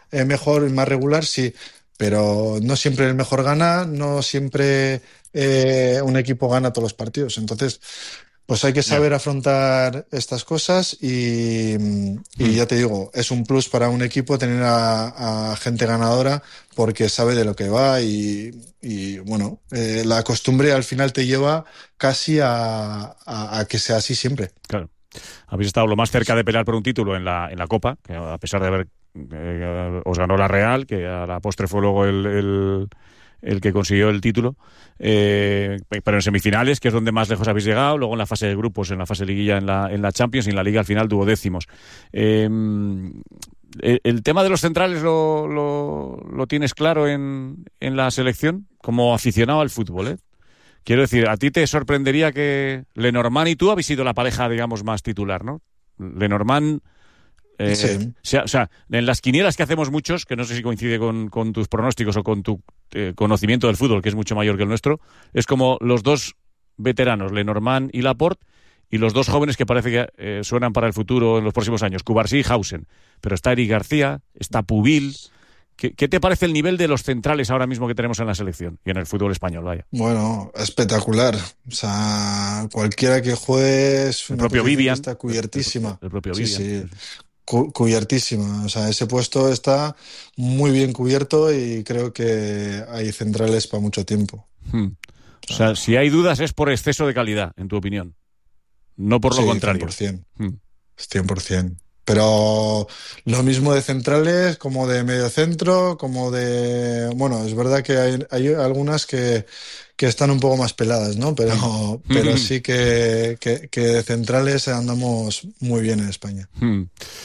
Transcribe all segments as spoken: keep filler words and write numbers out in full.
eh, mejor y más regular, sí, pero no siempre el mejor gana, no siempre eh, un equipo gana todos los partidos. Entonces, pues hay que Ya. saber afrontar estas cosas y, y Mm. ya te digo, es un plus para un equipo tener a, a gente ganadora porque sabe de lo que va y, y, bueno, eh, la costumbre al final te lleva casi a, a- a que sea así siempre. Claro. Habéis estado lo más cerca de pelear por un título en la, en la Copa, que a pesar de haber eh, os ganó la Real, que a la postre fue luego el, el, el que consiguió el título, eh, pero en semifinales, que es donde más lejos habéis llegado, luego en la fase de grupos, en la fase de liguilla, en la, en la Champions, y en la Liga al final duodécimos. Eh, el, el tema de los centrales lo, lo, lo tienes claro en, en la selección, como aficionado al fútbol, ¿eh? Quiero decir, a ti te sorprendería que Lenormand y tú habéis sido la pareja, digamos, más titular, ¿no? Lenormand, eh, Sí, sea, o sea, en las quinielas que hacemos muchos, que no sé si coincide con, con tus pronósticos o con tu eh, conocimiento del fútbol, que es mucho mayor que el nuestro, es como los dos veteranos, Lenormand y Laporte, y los dos jóvenes que parece que eh, suenan para el futuro en los próximos años, Cubarsí y Hausen. Pero está Eric García, está Pubil. ¿Qué, ¿Qué te parece el nivel de los centrales ahora mismo que tenemos en la selección y en el fútbol español, vaya? bueno, espectacular. O sea, cualquiera que juegue es El una propio posición que Vivian, está el, el- cubiertísima. el propio Sí, Vivian. Sí, sí. sí. Cu- cubiertísima. O sea, ese puesto está muy bien cubierto y creo que hay centrales para mucho tiempo. Hmm. O O sea, sea, si hay dudas es por exceso de calidad, en tu opinión, no por lo sí, contrario. cien por ciento. Hmm. cien por ciento. Pero lo mismo de centrales como de mediocentro, como de... Bueno, es verdad que hay, hay algunas que, que están un poco más peladas, ¿no? Hmm. Pero, pero sí que, que, que de centrales andamos muy bien en España. Hmm.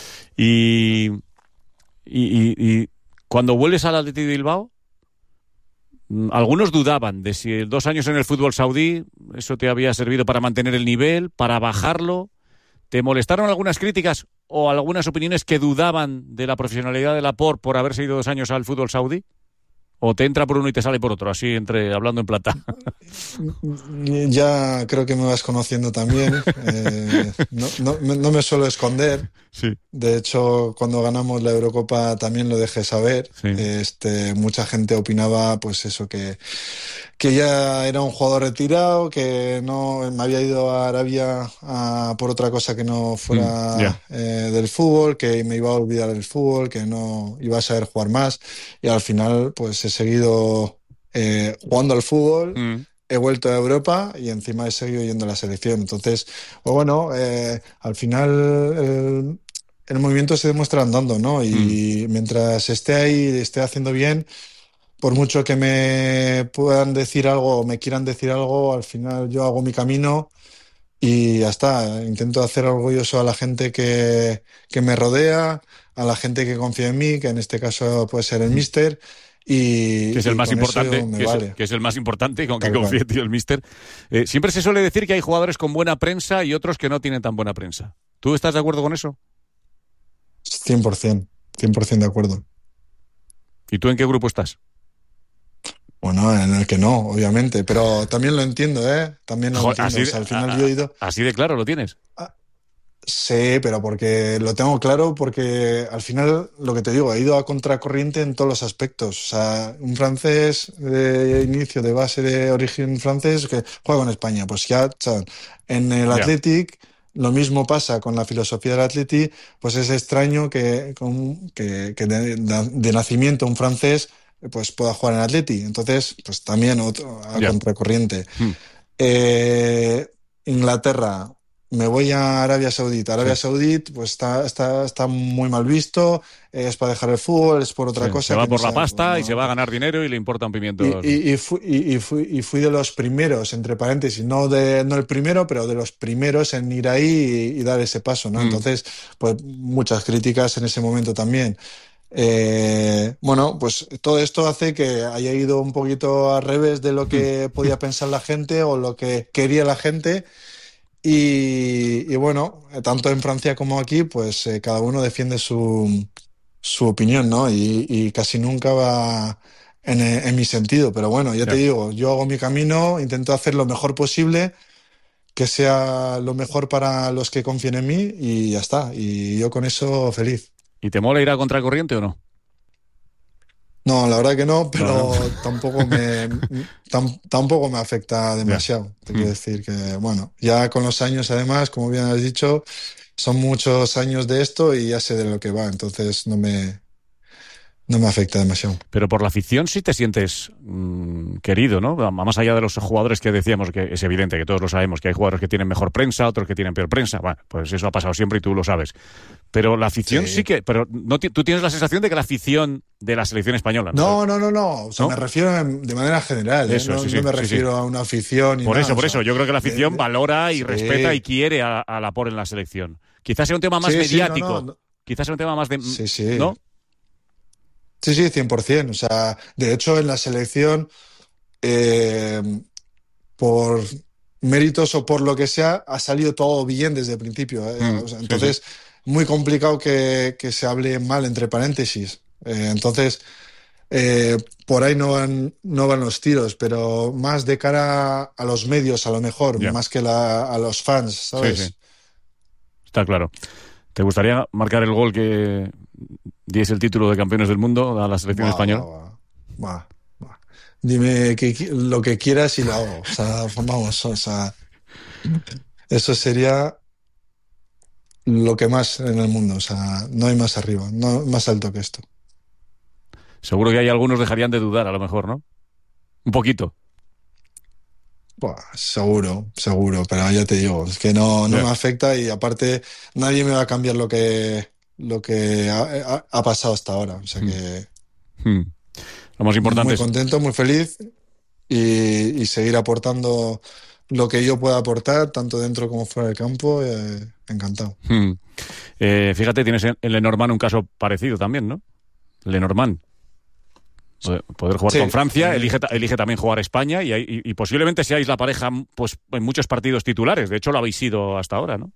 Y, y, y- y cuando vuelves al Athletic de Bilbao, mm, algunos dudaban de si dos años en el fútbol saudí, eso te había servido para mantener el nivel, para bajarlo. ¿Te molestaron algunas críticas o algunas opiniones que dudaban de la profesionalidad de Laporte por haberse ido dos años al fútbol saudí? ¿O te entra por uno y te sale por otro, así entre hablando en plata? Ya creo que me vas conociendo también. Eh, no, no, no me suelo esconder. Sí, De hecho, cuando ganamos la Eurocopa también lo dejé saber. sí. Este, mucha gente opinaba, pues eso, que, que ya era un jugador retirado, que no me había ido a Arabia a- por otra cosa que no Mm, ya. fuera eh, del fútbol, que me iba a olvidar del fútbol, que no iba a saber jugar más. Y al final, pues he seguido eh, jugando al fútbol. Mm, He vuelto a Europa y encima he seguido yendo a la selección. Entonces, pues bueno, eh, al final el, el movimiento se demuestra andando, ¿no? mm, Y mientras esté ahí, esté haciendo bien, por mucho que me puedan decir algo o me quieran decir algo, al final yo hago mi camino y ya está. Intento hacer orgulloso a la gente que, que me rodea, a la gente que confía en mí, que en este caso puede ser el mm. míster, Que es y, el y más con eso importante, me que es, vale, que es el más importante, y con que tal confíe cual. en ti el míster. Eh, siempre se suele decir que hay jugadores con buena prensa y otros que no tienen tan buena prensa. ¿Tú estás de acuerdo con eso? cien por ciento, cien por ciento de acuerdo. ¿Y tú en qué grupo estás? Bueno, en el que no, obviamente, pero también lo entiendo, ¿eh? También lo Jo, entiendo. así, O de, sea, al final yo a- he a- ido... así de claro lo tienes. a- Sí, pero porque lo tengo claro, porque al final, lo que te digo, he ido a contracorriente en todos los aspectos. O sea, un francés de inicio, de base de origen francés, que juega en España, pues ya, chaval, en el Ya. Athletic... Lo mismo pasa con la filosofía del Athletic, pues es extraño que, con- que, que de, de nacimiento un francés pues pueda jugar en Atleti. Entonces, pues también otro, a Ya. contracorriente. Mm, Eh, Inglaterra, me voy a Arabia Saudita. sí. Arabia Saudita, pues está, está, está muy mal visto, es para dejar el fútbol, es por Sí. otra Se cosa va que no por la sé, pues pasta y se va a no. ganar dinero y le importa un Y, pimiento. y, y, fui, y, y fui, y fui de los primeros, entre paréntesis, no, de, no el primero, pero de los primeros en ir ahí y, y dar ese paso, ¿no? Mm, Entonces, pues muchas críticas en ese momento también. Eh, bueno, pues todo esto hace que haya ido un poquito al revés de lo mm. que podía pensar la gente o lo que quería la gente. Y, y bueno, tanto en Francia como aquí, pues eh, cada uno defiende su, su opinión, ¿no? Y, y casi nunca va en, eh, en mi sentido. Pero bueno, ya te Ya. digo, yo hago mi camino, intento hacer lo mejor posible, que sea lo mejor para los que confíen en mí y ya está. Y yo con eso feliz. ¿Y te mola ir a contracorriente o no? No, la verdad que no, pero No, no. tampoco me tam- tampoco me afecta Ya. demasiado. Te quiero Mm. decir que, bueno, ya con los años, además, como bien has dicho, son muchos años de esto y ya sé de lo que va, entonces no me, no me afecta demasiado. Pero por la afición sí te sientes mmm, querido, ¿no? Más allá de los jugadores que decíamos, que es evidente que todos lo sabemos, que hay jugadores que tienen mejor prensa, otros que tienen peor prensa. Bueno, pues eso ha pasado siempre y tú lo sabes. Pero la afición sí Sí. que... Pero no, ti- tú tienes la sensación de que la afición de la selección española, ¿no? No, no, no, no. O sea, me ¿No? refiero en- de manera general, ¿eh? Eso, No, sí, no sí, me sí, sí. refiero a una afición ni Por nada. eso, O por eso. sea, Yo creo que la de- afición de- valora y respeta y sí, quiere a, a Laporte en la selección. Quizás sea un tema más sí, sí, no, no, mediático. no. Quizás sea un tema más de... Sí, sí. ¿No? Sí, sí, cien por ciento. O sea, de hecho, en la selección, eh, por méritos o por lo que sea, ha salido todo bien desde el principio, ¿eh? Mm, O sea, sí, sí. entonces, muy complicado que, que se hable mal entre paréntesis. Eh, entonces, eh, por ahí no van, no van los tiros, pero más de cara a los medios, a lo mejor, Ya. más que la- a los fans, Sí, sí. ¿sabes? Está claro. ¿Te gustaría marcar el gol que diese el título de campeones del mundo a la selección Buah, buah, española? buah, buah, buah. Dime que, qui- lo que quieras y lo hago. O sea, vamos, o sea, eso sería lo que más en el mundo. O sea, no hay más arriba, no más alto que esto. Seguro que hay algunos dejarían de dudar, a lo mejor, ¿no? Un poquito. Buah, seguro, seguro, pero ya te digo, es que no, no Ya. me afecta y aparte nadie me va a cambiar lo que, lo que ha, ha- ha pasado hasta ahora. O sea Mm. que Mm. Lo más importante muy es... contento, muy feliz y, y seguir aportando lo que yo pueda aportar, tanto dentro como fuera del campo, eh, encantado. Mm. Eh, fíjate, tienes en, en Lenormand un caso parecido también, ¿no? Lenormand. Poder, poder jugar con Sí, Francia, también. elige, ta- elige también jugar España y, hay- y- y posiblemente seáis la pareja pues, en muchos partidos titulares. De hecho, lo habéis sido hasta ahora, ¿no?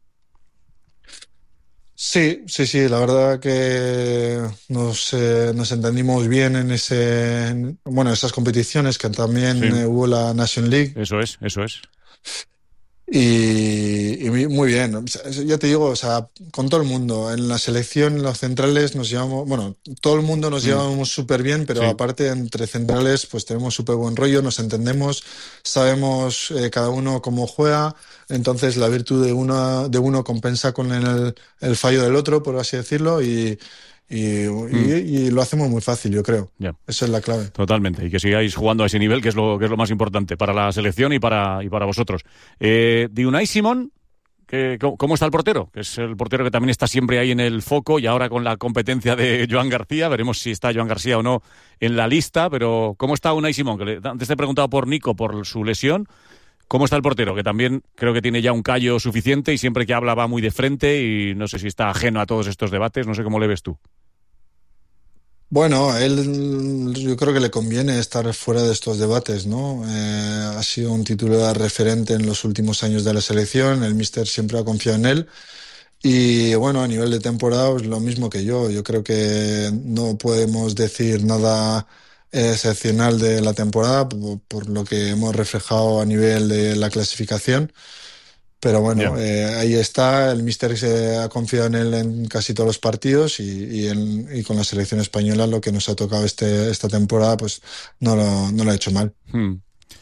Sí, sí, sí, la verdad que nos, eh, nos entendimos bien en ese, en- bueno, esas competiciones que también Sí, eh, hubo la Nation League. eso es, eso es. Y, y muy muy bien. O sea, eso ya te digo, o sea, con todo el mundo. En la selección, en los centrales nos llevamos, bueno, todo el mundo nos Mm. llevamos súper bien, pero Sí. aparte entre centrales, pues tenemos súper buen rollo, nos entendemos, sabemos eh, cada uno cómo juega. Entonces la virtud de uno, de uno compensa con el, el fallo del otro, por así decirlo, y, y, Mm. y- y lo hacemos muy fácil, yo creo. Ya. Esa es la clave. Totalmente, y que sigáis jugando a ese nivel, que es lo, que es lo más importante para la selección y para, y para vosotros. Eh, de Unai Simón, que, ¿cómo, cómo está el portero? Que es el portero que también está siempre ahí en el foco y ahora con la competencia de Joan García, veremos si está Joan García o no en la lista, pero ¿cómo está Unai Simón? Que le, antes te he preguntado por Nico, por su lesión. ¿Cómo está el portero? Que también creo que tiene ya un callo suficiente y siempre que habla va muy de frente y no sé si está ajeno a todos estos debates, no sé cómo le ves tú. Bueno, a él yo creo que le conviene estar fuera de estos debates, ¿no? Eh, ha sido un titular referente en los últimos años de la selección, el míster siempre ha confiado en él y bueno, a nivel de temporada es lo mismo que yo. Yo creo que no podemos decir nada eh, excepcional de la temporada por, por lo que hemos reflejado a nivel de la clasificación. Pero Ya. bueno, eh, ahí está, el míster se ha confiado en él en casi todos los partidos y, y, en- y con la selección española lo que nos ha tocado este, esta temporada pues no lo, no lo ha hecho mal. Hmm.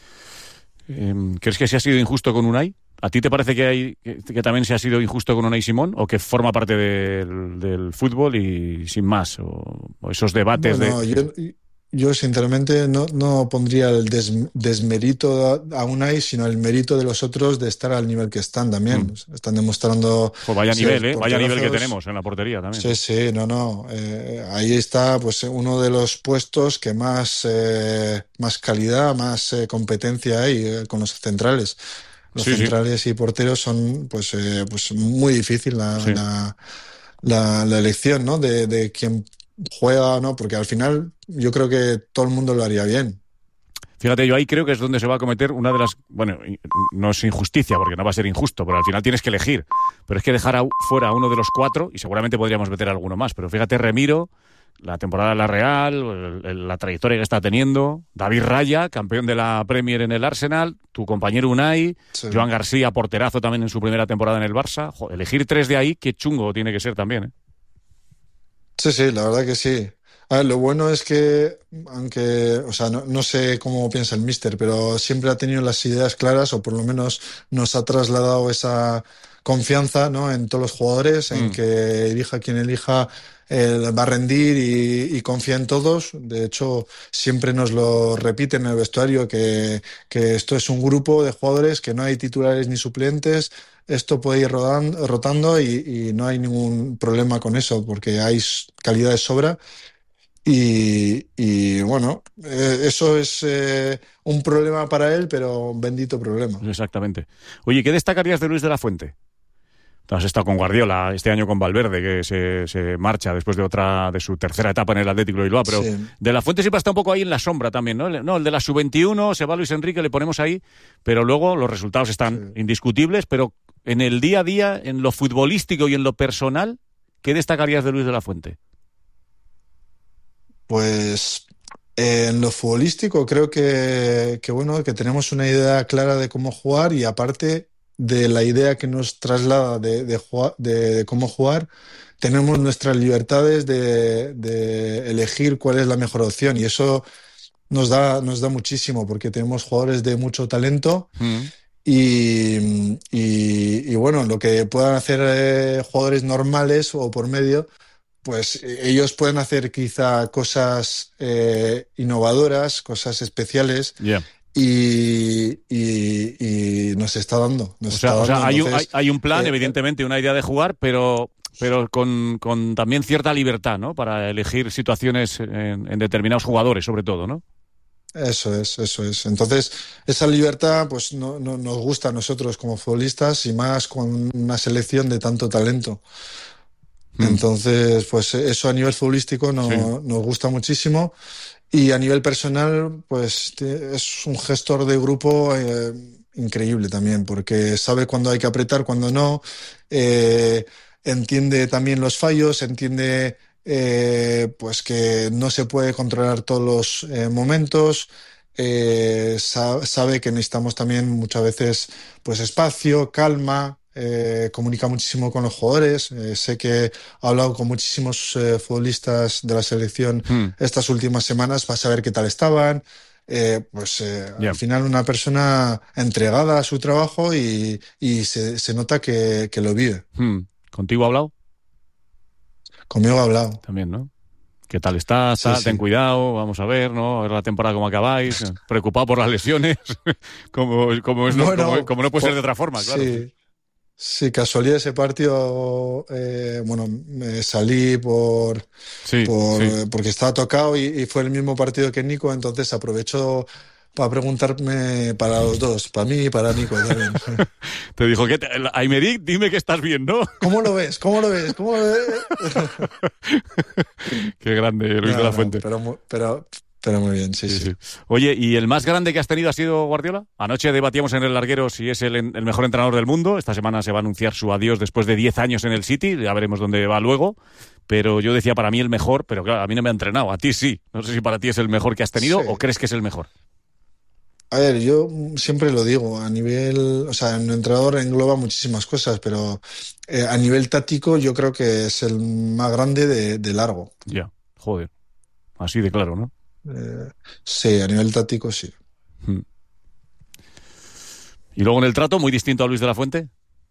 Eh, ¿Crees que se ha sido injusto con Unai? ¿A ti te parece que, hay, que, que también se ha sido injusto con Unai Simón o que forma parte del, del fútbol y sin más? O, o esos debates de... Bueno, yo, yo sinceramente no, no pondría el des- desmérito a, a Unai, sino el mérito de los otros de estar al nivel que están Hmm. también. Están demostrando Pues vaya ser nivel, ¿eh? Vaya nivel que porterazos. tenemos en la portería también. Sí, sí, no, no. Eh, ahí está, pues, uno de los puestos que más, eh, más calidad, más eh, competencia hay eh, con los centrales. Los Sí, sí, centrales y porteros son, pues, eh, pues muy difícil la, sí. la, la, la elección, ¿no? De, de quién juega o no, porque al final yo creo que todo el mundo lo haría bien. Fíjate, yo ahí creo que es donde se va a cometer una de las... Bueno, no es injusticia, porque no va a ser injusto, pero al final tienes que elegir. Pero es que dejar a, fuera a uno de los cuatro, y seguramente podríamos meter a alguno más, pero fíjate, Remiro, la temporada de la Real, el, el, la trayectoria que está teniendo, David Raya, campeón de la Premier en el Arsenal, tu compañero Unai, Sí. Joan García, porterazo también en su primera temporada en el Barça. Joder, elegir tres de ahí, qué chungo tiene que ser también, ¿eh? Sí, sí, la verdad que sí. A ver, lo bueno es que, aunque, o sea, no, no sé cómo piensa el míster, pero siempre ha tenido las ideas claras, o por lo menos nos ha trasladado esa confianza, ¿no? En todos los jugadores, en Mm. que elija quien elija, eh, va a rendir y, y confía en todos. De hecho, siempre nos lo repite en el vestuario que, que esto es un grupo de jugadores, que no hay titulares ni suplentes. Esto puede ir rodan- rotando y, y no hay ningún problema con eso, porque hay s- calidad de sobra. Y, y, bueno, eh, eso es eh, un problema para él, pero un bendito problema. Exactamente. Oye, ¿qué destacarías de Luis de la Fuente? Tú has estado con Guardiola, este año con Valverde, que se, se marcha después de otra de su tercera etapa en el Atlético de Bilbao, pero Sí, de la Fuente siempre está un poco ahí en la sombra también, ¿no? El, no, el de la sub veintiuno, se va Luis Enrique, le ponemos ahí, pero luego los resultados sí. están indiscutibles, pero en el día a día, en lo futbolístico y en lo personal, ¿qué destacarías de Luis de la Fuente? Pues eh, en lo futbolístico creo que, que, bueno, que tenemos una idea clara de cómo jugar y aparte de la idea que nos traslada de, de, jua- de- de cómo jugar, tenemos nuestras libertades de, de elegir cuál es la mejor opción y eso nos da, nos da muchísimo porque tenemos jugadores de mucho talento. Mm, Y, y- y bueno, lo que puedan hacer eh, jugadores normales o por medio, pues eh, ellos pueden hacer quizá cosas eh, innovadoras, cosas especiales ya. Yeah. y, y- y nos está dando, nos O sea, está o dando. sea hay, un, hay, Entonces, hay un plan, eh, eh, evidentemente, una idea de jugar, pero, pero con, con también cierta libertad, ¿no? Para elegir situaciones en, en determinados jugadores, sobre todo, ¿no? eso es, eso es. Entonces, esa libertad pues no, no- nos gusta a nosotros como futbolistas y más con una selección de tanto talento. Mm, Entonces, pues eso a nivel futbolístico sí. no, nos gusta muchísimo y a nivel personal, pues te- es un gestor de grupo eh, increíble también, porque sabe cuándo hay que apretar, cuándo no, eh, entiende también los fallos, entiende eh, pues que no se puede controlar todos los eh, momentos, eh, sa- sabe que necesitamos también muchas veces pues espacio, calma. Eh, comunica muchísimo con los jugadores. Eh, sé que ha hablado con muchísimos eh, futbolistas de la selección Mm, estas últimas semanas para saber qué tal estaban. Eh, pues eh, ya. al final una persona entregada a su trabajo y, y se, se nota que, que lo vive. Mm. ¿Contigo ha hablado? Conmigo ha hablado. También, ¿no? ¿Qué tal estás? Sí, Tal, ten sí. cuidado, vamos a ver, ¿no? A ver la temporada cómo acabáis. Preocupado por las lesiones, como, como, es, no, como, Bueno, como no puede ser de po- otra forma, claro. Sí. sí, sí, casualidad ese partido, eh, bueno, me salí por, Sí, sí. por, porque estaba tocado y, y fue el mismo partido que Nico, entonces aprovecho para preguntarme para los dos, para mí y para Nico también. Te dijo que Aymeric, dime que estás bien, ¿no? ¿Cómo lo ves? ¿Cómo lo ves? ¿Cómo lo ves? Qué grande, Luis de No, la no, Fuente. pero, mu- pero, pero muy bien, sí, Sí, sí. sí. Oye, ¿y el más grande que has tenido ha sido Guardiola? Anoche debatíamos en el larguero si es el, el mejor entrenador del mundo. Esta semana se va a anunciar su adiós después de diez años en el City. Ya veremos dónde va luego. Pero yo decía para mí el mejor, pero claro, a mí no me ha entrenado. A ti sí. No sé si para ti es el mejor que has tenido Sí. o crees que es el mejor. A ver, yo siempre lo digo, a nivel, o sea, en el entrenador engloba muchísimas cosas, pero eh, a nivel táctico yo creo que es el más grande de, de largo. Ya, joder. Así de claro, ¿no? Eh, sí, a nivel táctico sí. Mm. Y luego en el trato, muy distinto a Luis de la Fuente.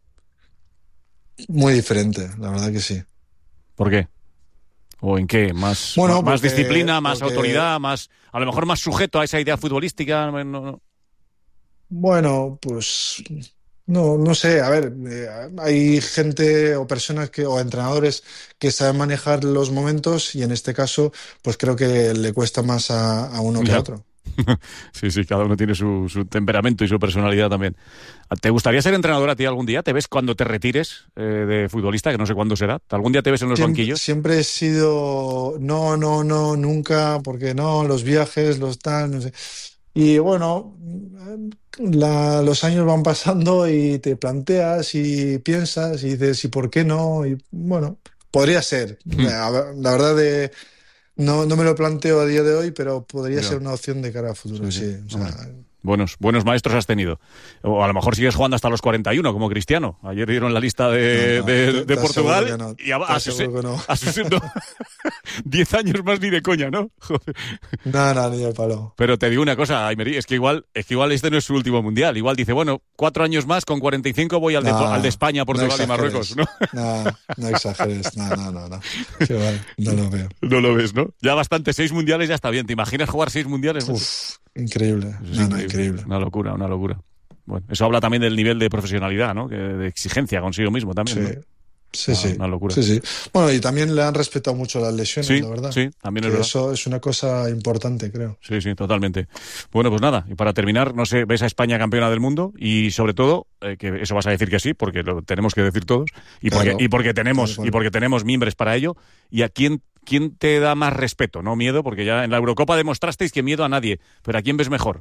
Muy diferente, la verdad que sí. ¿Por qué? ¿O en qué? ¿Más, más, Bueno, más porque, disciplina, más porque autoridad, más, a lo mejor más sujeto a esa idea futbolística? No, no. bueno, pues no, no sé, a ver, eh, hay gente o personas que, o entrenadores que saben manejar los momentos y en este caso, pues creo que le cuesta más a, a uno que a Ya. otro. Sí, sí, cada uno tiene su, su temperamento y su personalidad también. ¿Te gustaría ser entrenador a ti algún día? ¿Te ves cuando te retires eh, de futbolista? Que no sé cuándo será. ¿Algún día te ves en los Siempre, banquillos? siempre he sido, no, no, no, nunca, porque no, los viajes, los tal, no sé. Y bueno, la- los años van pasando y te planteas y piensas y dices, ¿y por qué no? Y bueno, podría ser. Hmm, La, la verdad de, no, no me lo planteo a día de hoy, pero podría ya, ser una opción de cara a futuro, sí, sí. sí. O Hombre. sea, Buenos, buenos maestros has tenido. O a lo mejor sigues jugando hasta los cuarenta y uno, como Cristiano. Ayer dieron la lista de, no, no, de, te, de Portugal no, y a, a, sus, no. a sus no, diez años más ni de coña, ¿no? Joder. No, no, ni de palo. Pero te digo una cosa, Aymerí, es que igual es que igual este no es su último mundial. Igual dice, bueno, cuatro años más, con cuarenta y cinco voy al, no, de, al de España, Portugal no y Marruecos, ¿no? No, no exageres, no, no, no, no. Qué vale, no lo veo. No lo ves, ¿no? Ya bastante, seis mundiales ya está bien. ¿Te imaginas jugar seis mundiales? Uf, increíble. Es no, increíble. no, increíble. Una locura, una locura. Bueno, eso habla también del nivel de profesionalidad, ¿no? Que de exigencia consigo mismo también. Sí. ¿no? Sí, ah, sí. Una locura. Sí, sí. Bueno, y también le han respetado mucho las lesiones, sí, la verdad. Sí, también es que verdad. Eso es una cosa importante, creo. Sí, sí, totalmente. Bueno, pues nada, y para terminar, no sé, ¿ves a España campeona del mundo? Y sobre todo, eh, que eso vas a decir que sí, porque lo tenemos que decir todos, y porque, claro, y porque tenemos, claro, y porque tenemos miembros para ello. ¿Y a quién, quién te da más respeto? No miedo, porque ya en la Eurocopa demostrasteis que miedo a nadie, pero ¿a quién ves mejor?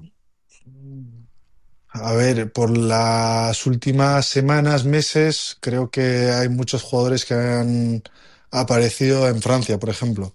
A ver, por las últimas semanas, meses, creo que hay muchos jugadores que han aparecido en Francia, por ejemplo.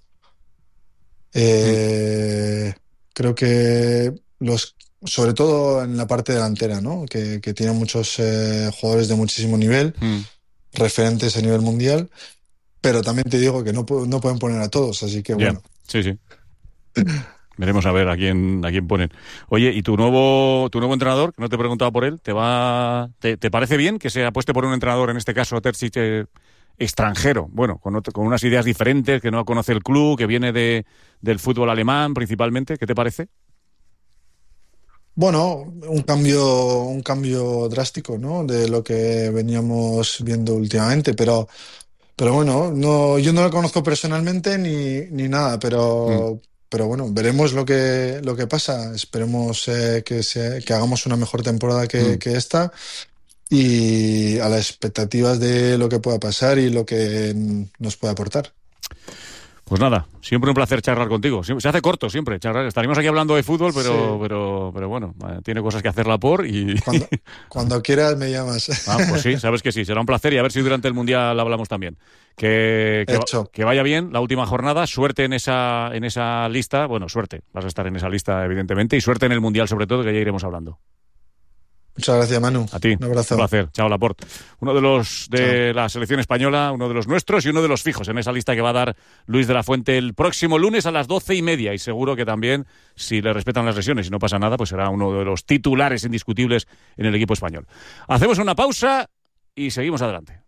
Eh, mm. Creo que los, sobre todo en la parte delantera, ¿no? Que, que tienen muchos eh, jugadores de muchísimo nivel, mm. referentes a nivel mundial, pero también te digo que no, no pueden poner a todos, así que bueno. Yeah. Sí, sí. Veremos a ver a quién a quién ponen. Oye, ¿y tu nuevo tu nuevo entrenador, que no te he preguntado por él, te va te, te parece bien que se apueste por un entrenador, en este caso Terzic, eh, extranjero? Bueno, con, otro, con unas ideas diferentes, que no conoce el club, que viene de del fútbol alemán principalmente. ¿Qué te parece? Bueno, un cambio un cambio drástico, ¿no? De lo que veníamos viendo últimamente, pero pero bueno, no yo no lo conozco personalmente ni ni nada, pero mm. Pero bueno, veremos lo que lo que pasa. Esperemos eh, que, se, que hagamos una mejor temporada que, mm. que esta, y a las expectativas de lo que pueda pasar y lo que nos pueda aportar. Pues nada, siempre un placer charlar contigo. Se hace corto siempre charlar. Estaríamos aquí hablando de fútbol, pero sí. pero, pero bueno, tiene cosas que hacer la por y... Cuando, cuando quieras me llamas. Ah, pues sí, sabes que sí, será un placer, y a ver si durante el Mundial hablamos también. Que, que, que vaya bien la última jornada, suerte en esa, en esa lista, bueno, suerte, vas a estar en esa lista evidentemente, y suerte en el Mundial sobre todo, que ya iremos hablando. Muchas gracias, Manu. A ti. Un abrazo. Un placer. Chao, Laporte. Uno de los de Chao. La selección española, uno de los nuestros y uno de los fijos en esa lista que va a dar Luis de la Fuente el próximo lunes a las doce y media. Y seguro que también, si le respetan las lesiones y no pasa nada, pues será uno de los titulares indiscutibles en el equipo español. Hacemos una pausa y seguimos adelante.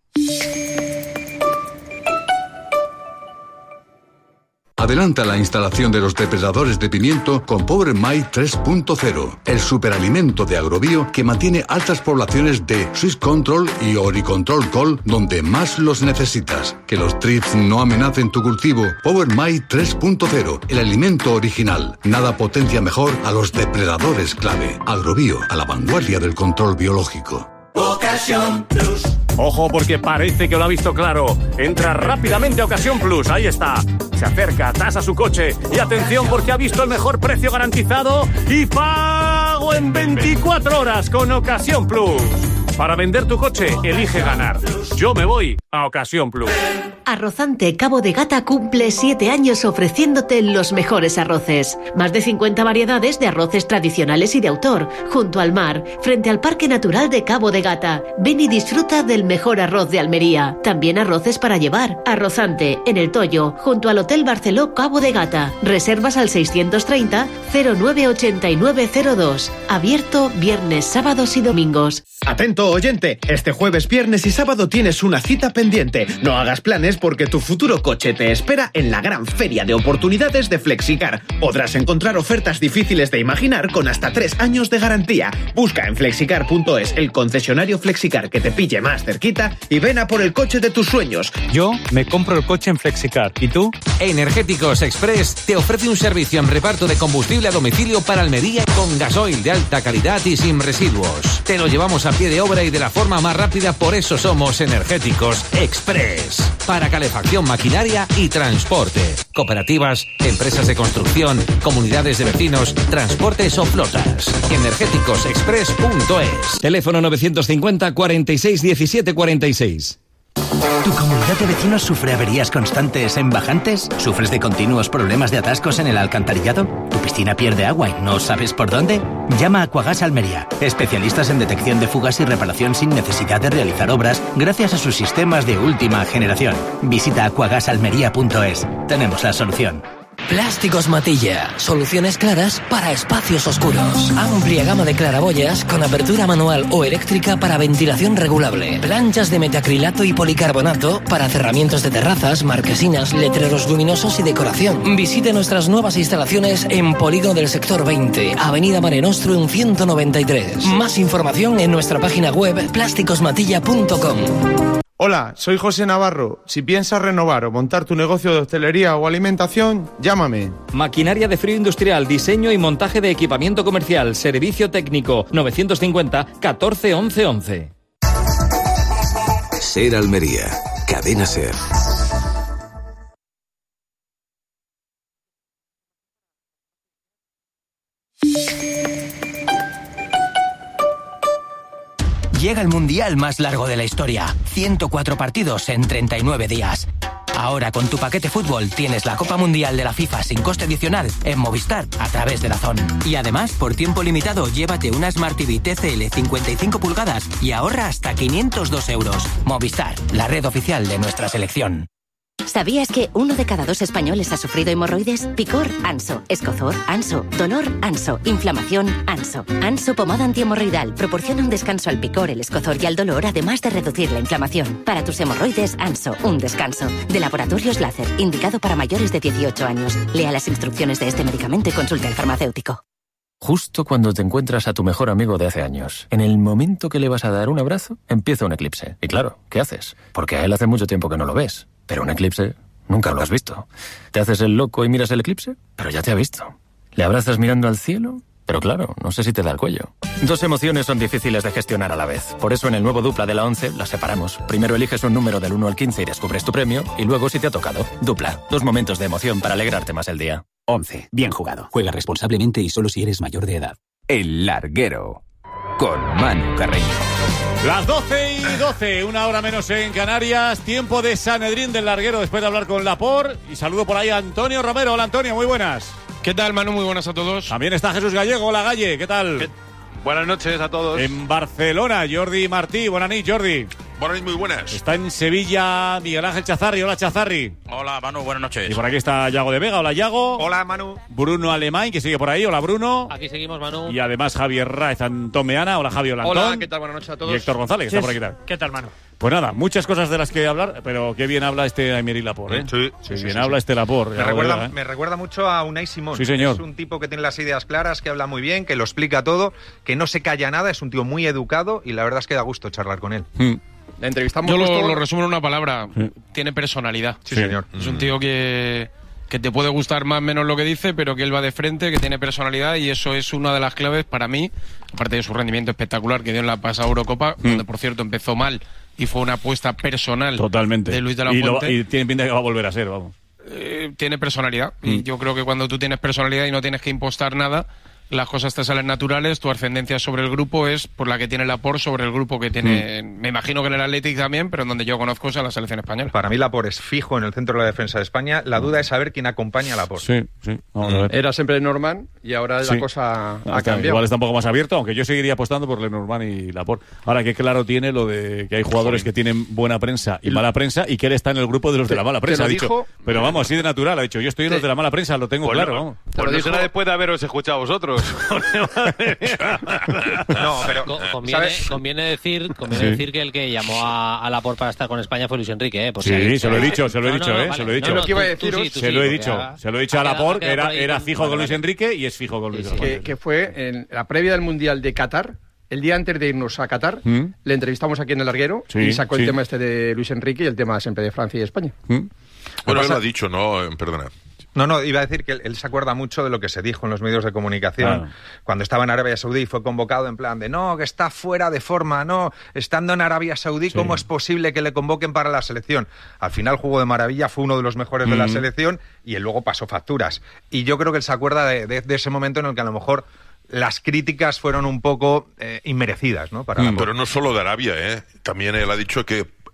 Adelanta la instalación de los depredadores de pimiento con Power My tres punto cero, el superalimento de Agrobio que mantiene altas poblaciones de Swiss Control y Oricontrol Col donde más los necesitas. Que los thrips no amenacen tu cultivo. Power My tres punto cero, el alimento original. Nada potencia mejor a los depredadores clave. Agrobio, a la vanguardia del control biológico. Ocasión Plus. Ojo, porque parece que lo ha visto claro. Entra rápidamente a Ocasión Plus, ahí está. Se acerca, tasa su coche y atención porque ha visto el mejor precio garantizado y pago en veinticuatro horas con Ocasión Plus. Para vender tu coche, elige ganar. Yo me voy a Ocasión Plus. Arrozante Cabo de Gata cumple siete años ofreciéndote los mejores arroces. Más de cincuenta variedades de arroces tradicionales y de autor, junto al mar, frente al Parque Natural de Cabo de Gata. Ven y disfruta del mejor arroz de Almería. También arroces para llevar. Arrozante, en El Toyo, junto al Hotel Barceló Cabo de Gata. Reservas al seiscientos treinta, cero nueve ochenta y nueve cero dos. Abierto viernes, sábados y domingos. Atento oyente, este jueves, viernes y sábado tienes una cita pendiente. No hagas planes porque tu futuro coche te espera en la gran feria de oportunidades de Flexicar. Podrás encontrar ofertas difíciles de imaginar con hasta tres años de garantía. Busca en flexicar punto es el concesionario Flexicar que te pille más cerquita y ven a por el coche de tus sueños. Yo me compro el coche en Flexicar. ¿Y tú? Energéticos Express te ofrece un servicio en reparto de combustible a domicilio para Almería con gasoil de alta calidad y sin residuos. Te lo llevamos a pie de obra y de la forma más rápida, por eso somos Energéticos Express. Para calefacción, maquinaria y transporte. Cooperativas, empresas de construcción, comunidades de vecinos, transportes o flotas. energéticos express punto es. Teléfono novecientos cincuenta, cuarenta y seis, diecisiete cuarenta y seis. ¿Tu comunidad de vecinos sufre averías constantes en bajantes? ¿Sufres de continuos problemas de atascos en el alcantarillado? ¿Tu piscina pierde agua y no sabes por dónde? Llama a Aquagas Almería, especialistas en detección de fugas y reparación sin necesidad de realizar obras gracias a sus sistemas de última generación. Visita aquagasalmería punto es. Tenemos la solución. Plásticos Matilla. Soluciones claras para espacios oscuros. Amplia gama de claraboyas con apertura manual o eléctrica para ventilación regulable. Planchas de metacrilato y policarbonato para cerramientos de terrazas, marquesinas, letreros luminosos y decoración. Visite nuestras nuevas instalaciones en Polígono del Sector veinte, Avenida Mare Nostrum ciento noventa y tres. Más información en nuestra página web plásticos matilla punto com. Hola, soy José Navarro. Si piensas renovar o montar tu negocio de hostelería o alimentación, llámame. Maquinaria de frío industrial, diseño y montaje de equipamiento comercial, servicio técnico, novecientos cincuenta catorce once once. Ser Almería, Cadena Ser. Llega el mundial más largo de la historia. ciento cuatro partidos en treinta y nueve días. Ahora con tu paquete fútbol tienes la Copa Mundial de la FIFA sin coste adicional en Movistar a través de Dazón. Y además, por tiempo limitado, llévate una Smart T V T C L cincuenta y cinco pulgadas y ahorra hasta quinientos dos euros. Movistar, la red oficial de nuestra selección. ¿Sabías que uno de cada dos españoles ha sufrido hemorroides? Picor, Anso. Escozor, Anso. Dolor, Anso. Inflamación, Anso. Anso pomada antihemorroidal proporciona un descanso al picor, el escozor y al dolor, además de reducir la inflamación. Para tus hemorroides, Anso, un descanso. De Laboratorios Láser, indicado para mayores de dieciocho años. Lea las instrucciones de este medicamento y consulte al farmacéutico. Justo cuando te encuentras a tu mejor amigo de hace años, en el momento que le vas a dar un abrazo, empieza un eclipse. Y claro, ¿qué haces? Porque a él hace mucho tiempo que no lo ves. Pero un eclipse nunca lo has visto. Te haces el loco y miras el eclipse, pero ya te ha visto. Le abrazas mirando al cielo, pero claro, no sé si te da el cuello. Dos emociones son difíciles de gestionar a la vez. Por eso en el nuevo Dupla de la once las separamos. Primero eliges un número del uno al quince y descubres tu premio, y luego si te ha tocado. Dupla, dos momentos de emoción para alegrarte más el día. once. Bien jugado. Juega responsablemente y solo si eres mayor de edad. El Larguero, con Manu Carreño. Las doce y doce, una hora menos en Canarias. Tiempo de Sanedrín del Larguero después de hablar con Laporte. Y saludo por ahí a Antonio Romero. Hola, Antonio, muy buenas. ¿Qué tal, Manu? Muy buenas a todos. También está Jesús Gallego. Hola, Galle, ¿qué tal? ¿Qué? Buenas noches a todos. En Barcelona, Jordi Martí. Buenas noches, Jordi. Buenas, muy buenas. Está en Sevilla Miguel Ángel Chazarri. Hola, Chazarri. Hola, Manu, buenas noches. Y por aquí está Yago de Vega. Hola, Yago. Hola, Manu. Bruno Alemán, que sigue por ahí. Hola, Bruno. Aquí seguimos, Manu. Y además Javier Raez Antomeana. Hola, Javier Lantón. Hola, ¿qué tal? Buenas noches a todos. Y Héctor González, que está por aquí. ¿Qué tal, Manu? Pues nada, muchas cosas de las que hablar, pero qué bien habla este Aymeri Laporte, ¿eh? Sí, sí, sí bien sí, habla sí. este Laporte. Me recuerda, ¿eh? me recuerda mucho a Unai Simón. Sí, señor. Es un tipo que tiene las ideas claras, que habla muy bien, que lo explica todo, que no se calla nada, es un tío muy educado y la verdad es que da gusto charlar con él. Mm. La entrevistamos. Yo lo, justo... lo resumo en una palabra. Sí. Tiene personalidad. Sí, sí, señor. Es un tío que... que te puede gustar más o menos lo que dice, pero que él va de frente, que tiene personalidad, y eso es una de las claves para mí, aparte de su rendimiento espectacular que dio en la pasada Eurocopa, mm. donde por cierto empezó mal y fue una apuesta personal. Totalmente. De Luis de la y Fuente. Lo, y tiene pinta de que va a volver a ser, vamos. Eh, tiene personalidad, mm. y yo creo que cuando tú tienes personalidad y no tienes que impostar nada, las cosas te salen naturales, tu ascendencia sobre el grupo es por la que tiene Laporte sobre el grupo que tiene, mm. me imagino que en el Athletic también, pero en donde yo conozco es en la selección española. Para mí Laporte es fijo en el centro de la defensa de España, la duda es saber quién acompaña a Laporte. Sí, sí. Vamos a ver. Era siempre Norman y ahora sí. la cosa ha Hasta cambiado. Igual está un poco más abierto, aunque yo seguiría apostando por Lenormand y Laporte. Ahora, que claro tiene lo de que hay jugadores que tienen buena prensa y mala prensa, y que él está en el grupo de los de la mala prensa, ha dicho. Dijo, pero vamos, así de natural, ha dicho, yo estoy en los de la mala prensa, lo tengo pues claro. No, vamos. pues no será después de haberos escuchado a vosotros. No, pero conviene, conviene decir, conviene Sí. decir que el que llamó a, a Laporte para estar con España fue Luis Enrique, ¿eh? Por Sí, si hay- se lo he dicho, se lo he No, dicho, no, no, eh, vale. se lo he dicho. No, no, ¿Qué iba a tú- deciros? tú sí, tú Se sí, lo he porque dicho, ha- se lo he dicho ha a quedado- Laporte, ha que quedado era, por ahí era con- fijo vale, con Luis vale. Enrique y es fijo con Luis Sí, sí. Enrique. que, que fue en la previa del Mundial de Qatar, el día antes de irnos a Qatar, ¿Mm? le entrevistamos aquí en el Larguero Sí, y sacó sí. el tema este de Luis Enrique y el tema siempre de Francia y España. ¿Mm? Bueno, él pasa- lo ha dicho, ¿no? Eh, Perdona. No, no, iba a decir que él, él se acuerda mucho de lo que se dijo en los medios de comunicación Claro. cuando estaba en Arabia Saudí y fue convocado en plan de no, que está fuera de forma, no, estando en Arabia Saudí, Sí. ¿cómo es posible que le convoquen para la selección? Al final jugó de maravilla, fue uno de los mejores de la Mm. selección y él luego pasó facturas. Y yo creo que él se acuerda de, de- de ese momento en el que a lo mejor las críticas fueron un poco eh, inmerecidas, ¿no? Para Mm. Laporte. Pero no solo de Arabia, ¿eh? También él ha dicho que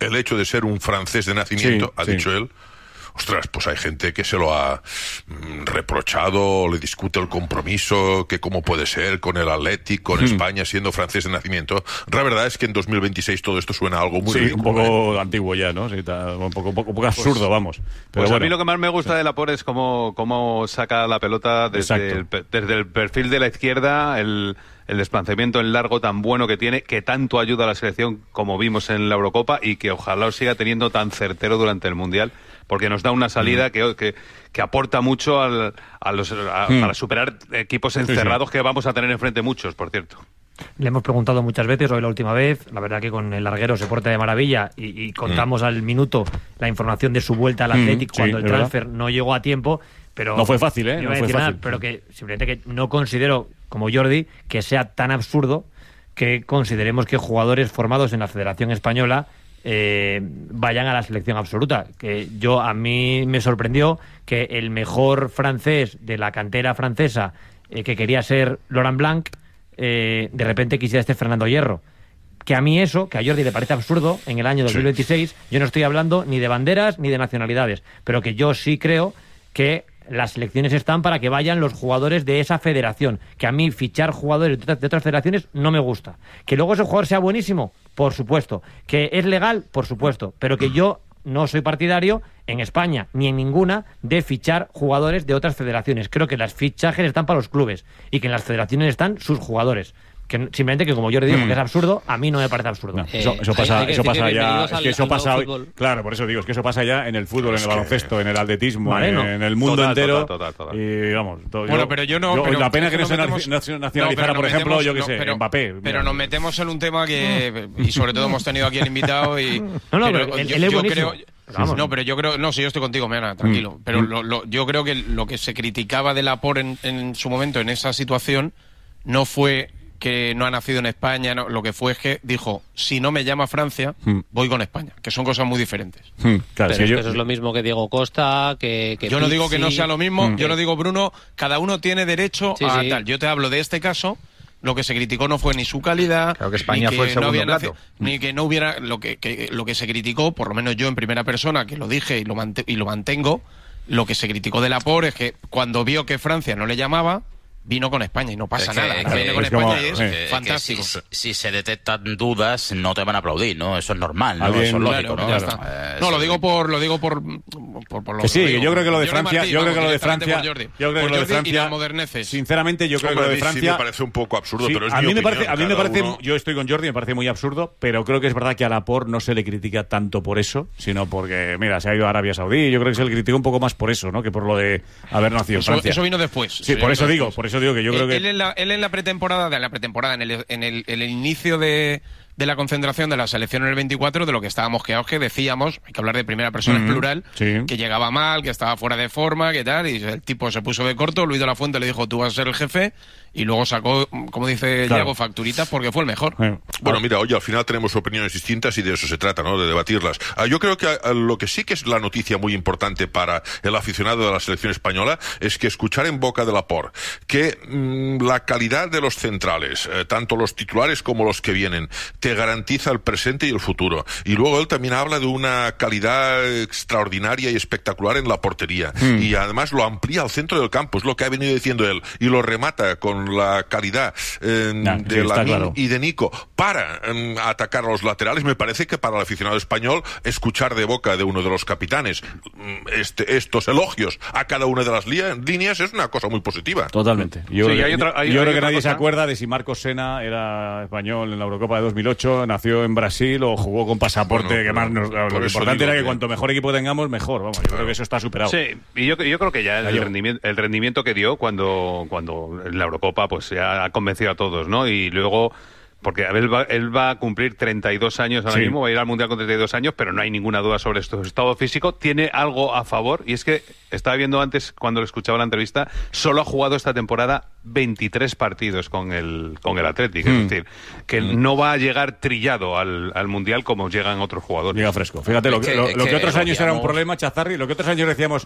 el hecho de ser un francés de nacimiento, Sí, ha sí. dicho él. Ostras, pues hay gente que se lo ha mm, reprochado, le discute el compromiso, que cómo puede ser con el Athletic, con Hmm. España siendo francés de nacimiento. La verdad es que en dos mil veintiséis todo esto suena a algo muy Sí, ridículo. un poco antiguo ya, ¿no? Sí, está un poco, un poco, un poco absurdo, Pues- vamos. Pero Pues bueno. a mí lo que más me gusta de Laporte es cómo, cómo saca la pelota desde el, Exacto. pe- desde el perfil de la izquierda, el, el desplazamiento en largo tan bueno que tiene, que tanto ayuda a la selección como vimos en la Eurocopa y que ojalá lo siga teniendo tan certero durante el Mundial, porque nos da una salida Mm. que, que, que aporta mucho al, a los, a- Mm. para superar equipos Sí, sí. encerrados que vamos a tener enfrente muchos, por cierto. Le hemos preguntado muchas veces, hoy la última vez, la verdad que con el larguero se porta de maravilla y, y contamos al minuto la información de su vuelta al Mm, Athletic sí, cuando el es verdad. transfer no llegó a tiempo, pero No fue fácil, ¿eh? no No iba a fue decir nada, fácil. pero que simplemente que no considero, como Jordi, que sea tan absurdo que consideremos que jugadores formados en la Federación Española eh, vayan a la selección absoluta. Que yo a mí me sorprendió que el mejor francés de la cantera francesa, eh, que quería ser Laurent Blanc, eh, de repente quisiera este Fernando Hierro. Que a mí eso, que a Jordi le parece absurdo, en el año dos mil veintiséis, yo no estoy hablando ni de banderas ni de nacionalidades, pero que yo sí creo que las selecciones están para que vayan los jugadores de esa federación. Que a mí fichar jugadores de otras, de otras federaciones no me gusta. Que luego ese jugador sea buenísimo, por supuesto. Que es legal, por supuesto. Pero que yo no soy partidario en España ni en ninguna de fichar jugadores de otras federaciones. Creo que las fichajes están para los clubes y que en las federaciones están sus jugadores. Que n- simplemente que como yo le digo Mm. que es absurdo, a mí no me parece absurdo. No, eso, eso pasa, eso pasa ya. Es que eso pasa hoy. Claro, por eso digo, es que eso pasa ya en el fútbol, en el baloncesto, en el atletismo, Vale, en, ¿no? en el mundo Total, entero. total, total, total. Y vamos. todo- Bueno, pero yo no- pero la pena es que que no se nos naci- metemos- naci- No, nacionalizara, pero por nos ejemplo, metemos- yo que no, sé, pero- Mbappé. Pero Mira. nos metemos en un tema que, y sobre todo hemos tenido aquí el invitado y... No, no, pero él- yo, él es yo buenísimo. creo... Vamos. No, pero yo creo... No, sí, yo estoy contigo, Mena, tranquilo. Mm. Pero Mm. lo, lo- yo creo que lo que se criticaba de Laporte en, en su momento, en esa situación, no fue que no ha nacido en España, no, lo que fue es que dijo, si no me llama Francia, Mm. voy con España, que son cosas muy diferentes. Mm, claro, Pero es que es yo- que eso es lo mismo que Diego Costa, que, que Yo no digo que no Pizzi. sea lo mismo, Mm. yo no digo, Bruno, cada uno tiene derecho Sí, a sí. tal. Yo te hablo de este caso, lo que se criticó no fue ni su calidad, Claro que España ni fue el no segundo había naci- plato. ni que no hubiera lo que, que- lo que se criticó, por lo menos yo en primera persona, que lo dije y lo, mante- y lo mantengo, lo que se criticó de Laporte es que cuando vio que Francia no le llamaba, vino con España y no pasa Es que- nada. es Ahora que- viene con es España como- y es es que- fantástico. es que si, si se detectan dudas, no te van a aplaudir, ¿no? Eso es normal, ¿no? Alguien- Eso es lógico, Claro, ¿no? ya está. Eh, No, lo sí. digo por lo digo por por, por lo Que sí, lo que digo. yo creo que lo de Jordi Francia, Martí, yo creo que vamos, lo de directamente Francia, por Jordi. yo creo que Por lo de Jordi y Francia, las moderneces. sinceramente, yo creo Hombre, que lo a de mí sí Francia me parece un poco absurdo, Sí, pero es a mi mí me opinión, parece, a mí me cada parece, uno- yo estoy con Jordi, me parece muy absurdo, pero creo que es verdad que a Laporte no se le critica tanto por eso, sino porque, mira, se ha ido a Arabia Saudí, yo creo que se le critica un poco más por eso, ¿no? Que por lo de haber nacido en Eso, Francia. eso vino después. Sí, Eso por vino eso digo, después. por eso digo que yo creo él, que él en la, él en la pretemporada, de la pretemporada, en el, en el, en el inicio de, de la concentración de la selección en el veinticuatro, de lo que estábamos quedados, que decíamos, hay que hablar de primera persona, Ujú, es plural, sí. que llegaba mal, que estaba fuera de forma, que tal, y el tipo se puso de corto, Luis de la Fuente le dijo, tú vas a ser el jefe, y luego sacó, como dice Claro. Iago, facturitas porque fue el mejor. Bueno, mira, oye, al final tenemos opiniones distintas y de eso se trata, ¿no? De debatirlas. Ah, yo creo que ah, lo que sí que es la noticia muy importante para el aficionado de la selección española es que escuchar en boca de Laporte que mm, la calidad de los centrales, eh, tanto los titulares como los que vienen, te garantiza el presente y el futuro. Y luego él también habla de una calidad extraordinaria y espectacular en la portería. Hmm. Y además lo amplía al centro del campo, es lo que ha venido diciendo él. Y lo remata con la calidad eh, Nah, sí, de está Lamine claro. y de Nico para eh, atacar a los laterales. Me parece que para el aficionado español escuchar de boca de uno de los capitanes mm, este, estos elogios a cada una de las lí- líneas es una cosa muy positiva. Totalmente. Yo Sí, creo, hay que, otra- hay- yo hay creo que otra nadie se cosa. acuerda de si Marcos Sena era español en la Eurocopa de dos mil ocho, nació en Brasil o jugó con pasaporte. Bueno, que más nos- por lo eso importante digo era que que- cuanto mejor equipo tengamos, mejor. Vamos, yo creo que eso está superado. Sí, y yo, yo creo que ya el Gallo. rendimiento, el rendimiento que dio cuando, cuando en la Eurocopa pues ya ha convencido a todos, ¿no? Y luego, porque él va, él va a cumplir treinta y dos años ahora Sí. mismo, va a ir al Mundial con treinta y dos años, pero no hay ninguna duda sobre esto. Su estado físico tiene algo a favor, y es que estaba viendo antes, cuando le escuchaba la entrevista, solo ha jugado esta temporada veintitrés partidos con el, con el Athletic, Mm. es decir, que no va a llegar trillado al, al Mundial como llegan otros jugadores. Llega fresco. Fíjate, lo, Es que, que- lo, es lo que que otros años era un elogiamos- problema, Chazarri, lo que otros años decíamos,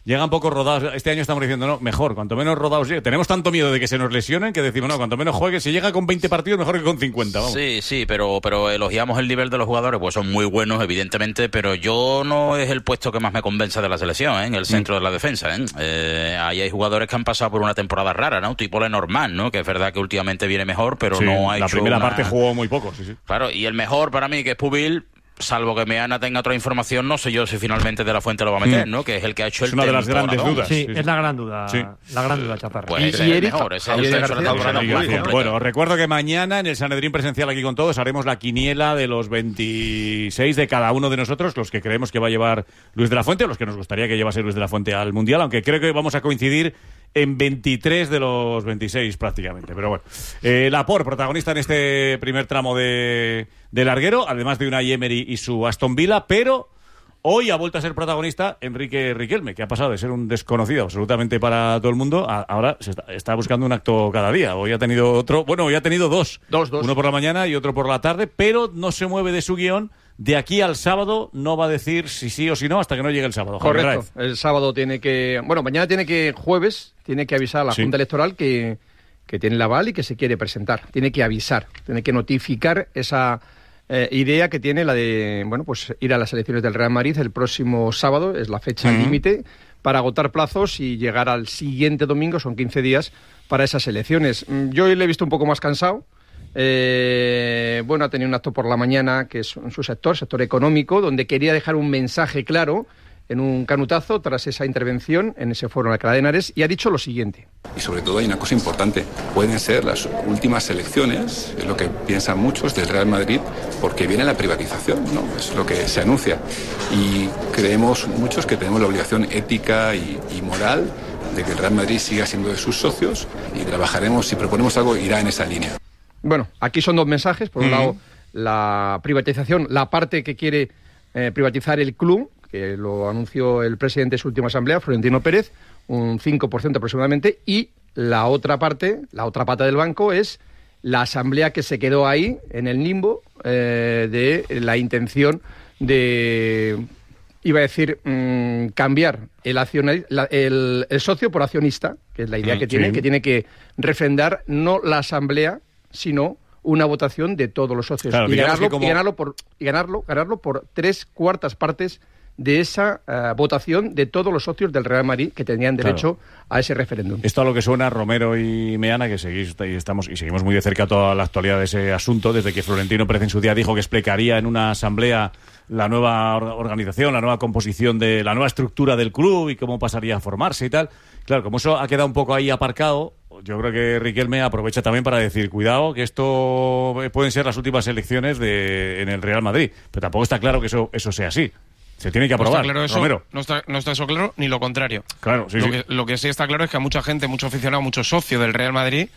llegan poco rodados. Este año estamos diciendo, no, mejor, cuanto menos rodados llegue. Tenemos tanto miedo de que se nos lesionen que decimos, no, cuanto menos juegue, si llega con veinte partidos, mejor que con cincuenta, vamos. Sí, sí, pero, pero elogiamos el nivel de los jugadores, pues son muy buenos, evidentemente, pero yo no es el puesto que más me convence de la selección, ¿eh? En el centro mm. de la defensa, ¿eh? Eh, ahí hay jugadores que han pasado por una temporada rara, ¿no? Tipo Lenormand, ¿no? Que es verdad que últimamente viene mejor, pero sí, no ha la hecho primera una... parte jugó muy poco, sí, sí. Claro, y el mejor para mí, que es Pubil, salvo que Meana tenga otra información, no sé yo si finalmente De La Fuente lo va a meter, mm. ¿no? Que es el que ha hecho es el una de las grandes ¿no? dudas. Sí, sí, es sí. la gran duda, sí. la gran duda, Chaparra. Pues y, ese y es el Erika, mejor, ese es el centro de la temporada muy completo. Bueno, os recuerdo que mañana en el Sanedrín presencial aquí con todos haremos la quiniela de los veintiséis de cada uno de nosotros, los que creemos que va a llevar Luis de la Fuente, o los que nos gustaría que llevase Luis de la Fuente al Mundial, aunque creo que vamos a coincidir en veintitrés de los veintiséis prácticamente, pero bueno. Eh, Laporte, protagonista en este primer tramo de, de larguero, además de Unai Emery y su Aston Villa, pero hoy ha vuelto a ser protagonista Enrique Riquelme, que ha pasado de ser un desconocido absolutamente para todo el mundo, a, ahora se está, está buscando un acto cada día. Hoy ha tenido otro, bueno, hoy ha tenido dos, dos, dos. Uno por la mañana y otro por la tarde, pero no se mueve de su guión. De aquí al sábado no va a decir si sí o si no hasta que no llegue el sábado. Correcto. El sábado tiene que... Bueno, mañana tiene que... Jueves tiene que avisar a la sí. Junta Electoral que, que tiene el aval y que se quiere presentar. Tiene que avisar, tiene que notificar esa eh, idea que tiene la de, bueno, pues ir a las elecciones del Real Madrid el próximo sábado. Es la fecha uh-huh. límite para agotar plazos y llegar al siguiente domingo. Son quince días para esas elecciones. Yo hoy le he visto un poco más cansado. Eh, bueno, ha tenido un acto por la mañana que es en su sector, sector económico, donde quería dejar un mensaje claro en un canutazo tras esa intervención en ese foro en Alcalá de Henares, y ha dicho lo siguiente. Y sobre todo hay una cosa importante, pueden ser las últimas elecciones, es lo que piensan muchos del Real Madrid, porque viene la privatización, ¿no? Es lo que se anuncia. Y creemos muchos que tenemos la obligación ética y, y moral de que el Real Madrid siga siendo de sus socios, y trabajaremos, si proponemos algo, irá en esa línea. Bueno, aquí son dos mensajes. Por un uh-huh. lado, la privatización, la parte que quiere eh, privatizar el club, que lo anunció el presidente de su última asamblea, Florentino Pérez, un cinco por ciento aproximadamente, y la otra parte, la otra pata del banco es la asamblea que se quedó ahí, en el limbo, eh, de la intención de, iba a decir, mmm, cambiar el, accion- la, el, el socio por accionista, que es la idea mm, que tiene, sí. que tiene que refrendar no la asamblea, sino una votación de todos los socios, claro, y, ganarlo, como... y ganarlo por y ganarlo ganarlo por tres cuartas partes de esa uh, votación de todos los socios del Real Madrid que tenían derecho claro. a ese referéndum. Esto a lo que suena Romero y Meana, que seguís y estamos y seguimos muy de cerca toda la actualidad de ese asunto, desde que Florentino Pérez en su día dijo que explicaría en una asamblea la nueva organización, la nueva composición de la nueva estructura del club y cómo pasaría a formarse y tal. Claro, como eso ha quedado un poco ahí aparcado, yo creo que Riquelme aprovecha también para decir, cuidado, que esto pueden ser las últimas elecciones de, en el Real Madrid. Pero tampoco está claro que eso, eso sea así. Se tiene que aprobar, no está claro eso, Romero. No está, no está eso claro, ni lo contrario. Claro, sí, lo, sí. Que, lo que sí está claro es que a mucha gente, mucho aficionado, mucho socio del Real Madrid,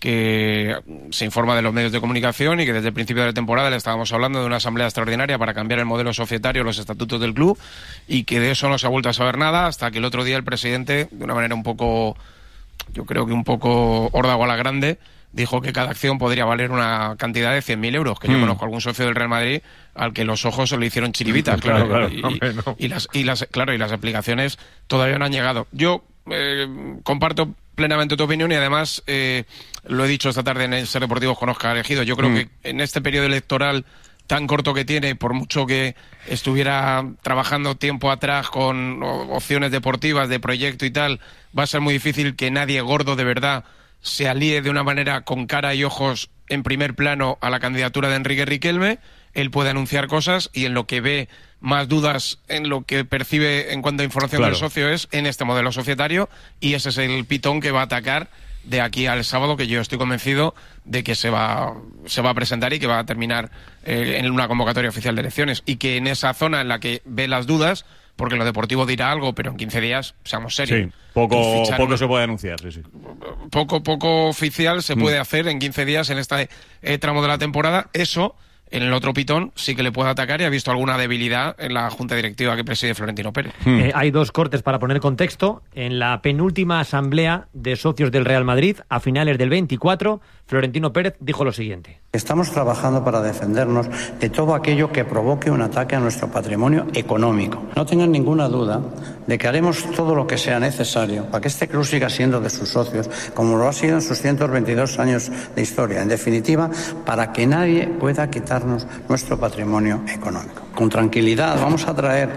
que se informa de los medios de comunicación y que desde el principio de la temporada le estábamos hablando de una asamblea extraordinaria para cambiar el modelo societario, los estatutos del club, y que de eso no se ha vuelto a saber nada hasta que el otro día el presidente, de una manera un poco, yo creo que un poco órdago a la grande, dijo que cada acción podría valer una cantidad de cien mil euros, que mm. yo conozco a algún socio del Real Madrid al que los ojos se le hicieron chiribitas, claro, claro, claro. Y, Hombre, no. y, las, y las claro y las explicaciones todavía no han llegado. Yo eh, comparto plenamente tu opinión y además eh, lo he dicho esta tarde en el Ser Deportivos con Óscar Ejido. Yo creo mm. que en este periodo electoral tan corto que tiene, por mucho que estuviera trabajando tiempo atrás con opciones deportivas, de proyecto y tal, va a ser muy difícil que nadie gordo de verdad se alíe de una manera con cara y ojos en primer plano a la candidatura de Enrique Riquelme. Él puede anunciar cosas y en lo que ve más dudas, en lo que percibe en cuanto a información claro. del socio, es en este modelo societario, y ese es el pitón que va a atacar de aquí al sábado, que yo estoy convencido de que se va, se va a presentar y que va a terminar eh, en una convocatoria oficial de elecciones, y que en esa zona en la que ve las dudas, porque lo deportivo dirá algo, pero en quince días, seamos serios. Sí, poco, poco se puede anunciar, sí, sí. Poco, poco oficial se mm. puede hacer en quince días en este eh, tramo de la temporada. Eso, en el otro pitón sí que le puede atacar y ha visto alguna debilidad en la junta directiva que preside Florentino Pérez. Hmm. Eh, hay dos cortes para poner contexto. En la penúltima asamblea de socios del Real Madrid, a finales del veinticuatro, Florentino Pérez dijo lo siguiente. Estamos trabajando para defendernos de todo aquello que provoque un ataque a nuestro patrimonio económico. No tengan ninguna duda de que haremos todo lo que sea necesario para que este club siga siendo de sus socios, como lo ha sido en sus ciento veintidós años de historia. En definitiva, para que nadie pueda quitarnos nuestro patrimonio económico. Con tranquilidad vamos a traer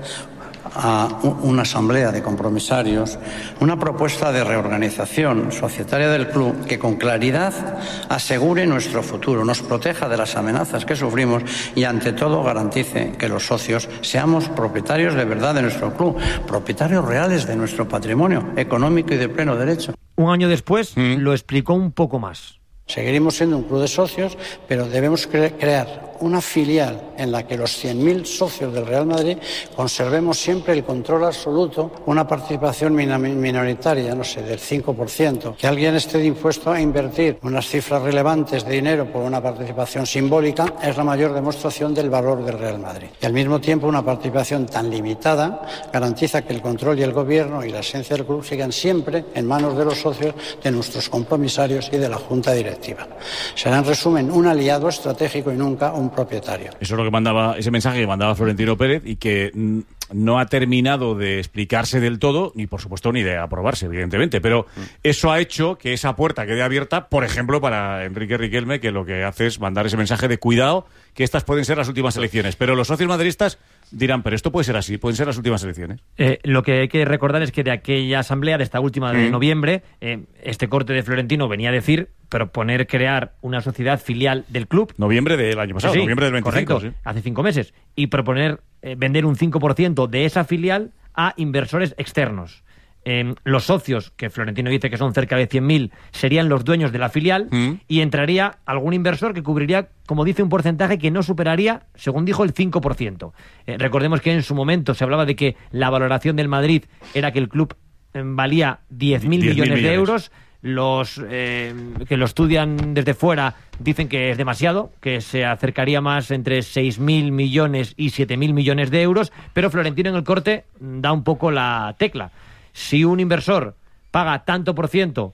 a una asamblea de compromisarios una propuesta de reorganización societaria del club que con claridad asegure nuestro futuro, nos proteja de las amenazas que sufrimos y ante todo garantice que los socios seamos propietarios de verdad de nuestro club, propietarios reales de nuestro patrimonio económico y de pleno derecho. Un año después mm. lo explicó un poco más. Seguiremos siendo un club de socios, pero debemos cre- crear una filial en la que los cien mil socios del Real Madrid conservemos siempre el control absoluto, una participación minoritaria, no sé, del cinco por ciento, que alguien esté dispuesto a invertir unas cifras relevantes de dinero por una participación simbólica es la mayor demostración del valor del Real Madrid. Y al mismo tiempo una participación tan limitada garantiza que el control y el gobierno y la esencia del club sigan siempre en manos de los socios, de nuestros compromisarios y de la Junta Directiva. Será en resumen un aliado estratégico y nunca un propietario. Eso es lo que mandaba, ese mensaje que mandaba Florentino Pérez y que mm, no ha terminado de explicarse del todo, ni por supuesto ni de aprobarse, evidentemente, pero mm. eso ha hecho que esa puerta quede abierta, por ejemplo, para Enrique Riquelme, que lo que hace es mandar ese mensaje de cuidado, que estas pueden ser las últimas elecciones. Pero los socios madridistas dirán, pero esto puede ser así, pueden ser las últimas elecciones. Eh, lo que hay que recordar es que de aquella asamblea, de esta última de mm. noviembre, eh, este corte de Florentino venía a decir proponer crear una sociedad filial del club. Noviembre del año pasado, sí, noviembre del veinticinco. Correcto, sí. Hace cinco meses. Y proponer eh, vender un cinco por ciento de esa filial a inversores externos. Eh, los socios, que Florentino dice que son cerca de cien mil, serían los dueños de la filial mm. y entraría algún inversor que cubriría, como dice, un porcentaje que no superaría, según dijo, el cinco por ciento. Eh, recordemos que en su momento se hablaba de que la valoración del Madrid era que el club eh, valía diez mil millones de euros. Los eh, que lo estudian desde fuera dicen que es demasiado, que se acercaría más entre seis mil millones y siete mil millones de euros, pero Florentino en el corte da un poco la tecla. Si un inversor paga tanto por ciento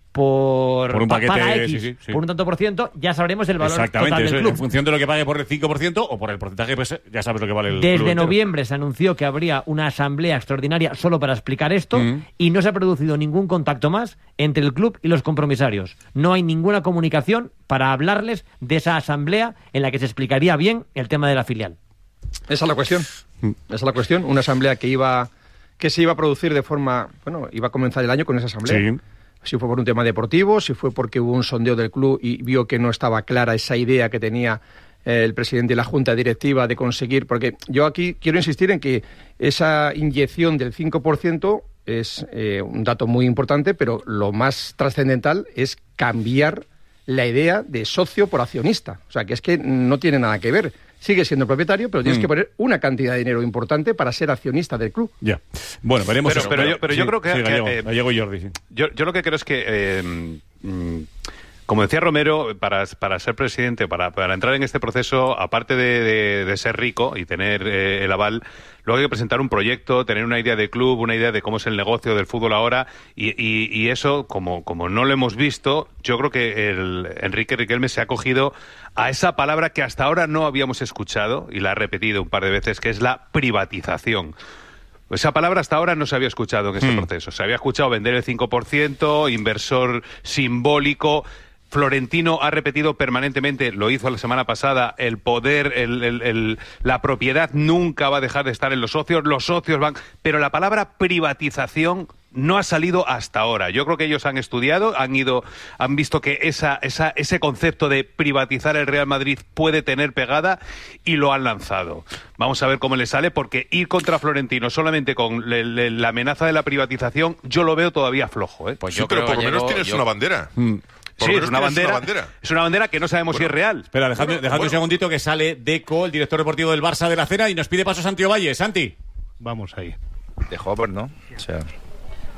por, por un paquete, paga X, sí, sí, sí. por un tanto por ciento, ya sabremos el valor Exactamente, total del eso, club. En función de lo que pague por el cinco por ciento o por el porcentaje, pues ya sabes lo que vale el Desde club noviembre se anunció que habría una asamblea extraordinaria solo para explicar esto mm. y no se ha producido ningún contacto más entre el club y los compromisarios. No hay ninguna comunicación para hablarles de esa asamblea en la que se explicaría bien el tema de la filial. Esa es la cuestión. Esa es la cuestión. Una asamblea que iba que se iba a producir de forma... Bueno, iba a comenzar el año con esa asamblea. Sí. Si fue por un tema deportivo, si fue porque hubo un sondeo del club y vio que no estaba clara esa idea que tenía eh, el presidente de la Junta Directiva de conseguir... Porque yo aquí quiero insistir en que esa inyección del cinco por ciento es eh, un dato muy importante, pero lo más trascendental es cambiar la idea de socio por accionista. O sea, que es que no tiene nada que ver. Sigue siendo propietario, pero tienes mm. que poner una cantidad de dinero importante para ser accionista del club. Ya. Bueno, veremos pero, eso. Pero, pero, yo, pero sí, yo creo que... Sí, Gallego, eh, Gallego y Jordi, sí. Yo, yo lo que creo es que... Eh, mm, como decía Romero, para, para ser presidente, para, para entrar en este proceso, aparte de, de, de ser rico y tener eh, el aval, luego hay que presentar un proyecto, tener una idea de club, una idea de cómo es el negocio del fútbol ahora, y, y, y eso, como, como no lo hemos visto, yo creo que el Enrique Riquelme se ha cogido a esa palabra que hasta ahora no habíamos escuchado, y la ha repetido un par de veces, que es la privatización. Esa palabra hasta ahora no se había escuchado en este mm. proceso. Se había escuchado vender el cinco por ciento, inversor simbólico... Florentino ha repetido permanentemente, lo hizo la semana pasada, el poder, el, el, el, la propiedad nunca va a dejar de estar en los socios, los socios van... Pero la palabra privatización no ha salido hasta ahora. Yo creo que ellos han estudiado, han ido, han visto que esa, esa, ese concepto de privatizar el Real Madrid puede tener pegada y lo han lanzado. Vamos a ver cómo le sale, porque ir contra Florentino solamente con le, le, la amenaza de la privatización, yo lo veo todavía flojo, ¿eh? Pues yo sí, creo, pero por lo menos tienes yo... una bandera. Mm. Sí, es una bandera, una bandera. Es una bandera que no sabemos bueno, si es real. Espera, dejadme, dejadme bueno. un segundito que sale Deco, el director deportivo del Barça de la Cera, y nos pide paso Santi Ovalle. Santi. Vamos ahí. De Hopper, ¿no? O sea,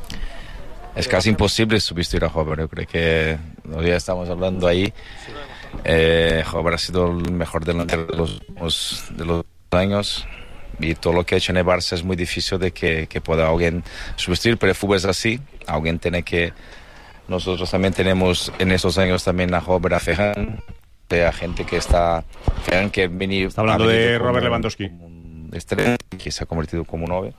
es casi imposible sustituir a Hopper. Yo creo que hoy estamos hablando ahí Eh, Jover ha sido el mejor delantero de los, de los años y todo lo que ha hecho en el Barça es muy difícil de que, que pueda alguien sustituir, pero el fútbol es así, alguien tiene que... Nosotros también tenemos en esos años también a Jover, a Ferran, a gente que está... Ferran que venido, está hablando de Robert Lewandowski. Estrella, que se ha convertido como nueve.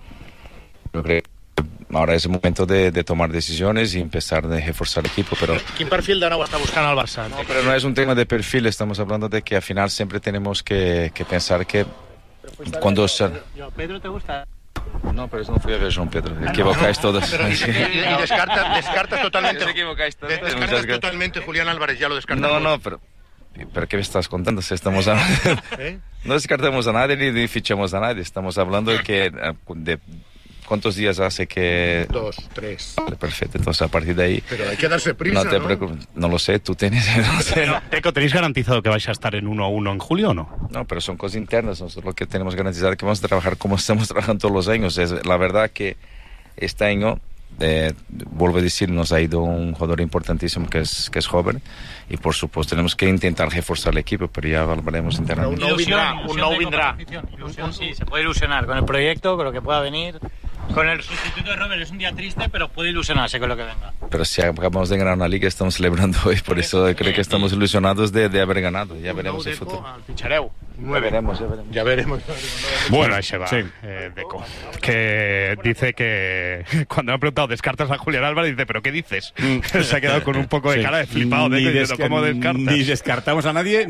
Yo creo que ahora es el momento de, de tomar decisiones y empezar a reforzar el equipo, pero... ¿Qué perfil de nuevo está buscando al Barça? No, pero no es un tema de perfil, estamos hablando de que al final siempre tenemos que, que pensar que cuando... Se... ¿Pedro te gusta? No, pero eso no fui a ver Joan Pedro, equivocáis todos. Y, y descartas, descartas totalmente... Os equivocáis todos. Descartas totalmente Julián Álvarez, ya lo descartamos. No, no, pero... ¿Pero qué me estás contando? Si estamos hablando... ¿Eh? No descartamos a nadie ni, ni fichamos a nadie. Estamos hablando de que... De, ¿cuántos días hace que...? Dos, tres. Perfecto, entonces a partir de ahí... Pero hay que darse prisa, No te ¿no? preocupes, no lo sé, tú tienes... No sé. Pero, Teco, ¿tenéis garantizado que vais a estar en uno a uno en julio o no? No, pero son cosas internas. Nosotros lo que tenemos que garantizar es que vamos a trabajar como estamos trabajando todos los años. Es, la verdad que este año... Eh, vuelvo a decir, nos ha ido un jugador importantísimo que es, que es joven y por supuesto tenemos que intentar reforzar el equipo, pero ya hablaremos internamente. Un no vendrá, un no vendrá. Ilusión, sí, se puede ilusionar con el proyecto, con lo que pueda venir. Con el sustituto de Robert es un día triste, pero puede ilusionarse con lo que venga. Pero si acabamos de ganar una liga, estamos celebrando hoy, por eso creo que estamos ilusionados de, de haber ganado. Ya veremos el futuro. Fichareu. Ya veremos, ya veremos. Ya veremos. Bueno, ahí se va, Sí. eh, Deco. Que dice que cuando me han preguntado, ¿descartas a Julián Álvarez? Dice, ¿pero qué dices? Se ha quedado con un poco de Sí. cara de flipado, Ni Deco, diciendo, desca- ¿cómo descartas? Ni descartamos a nadie,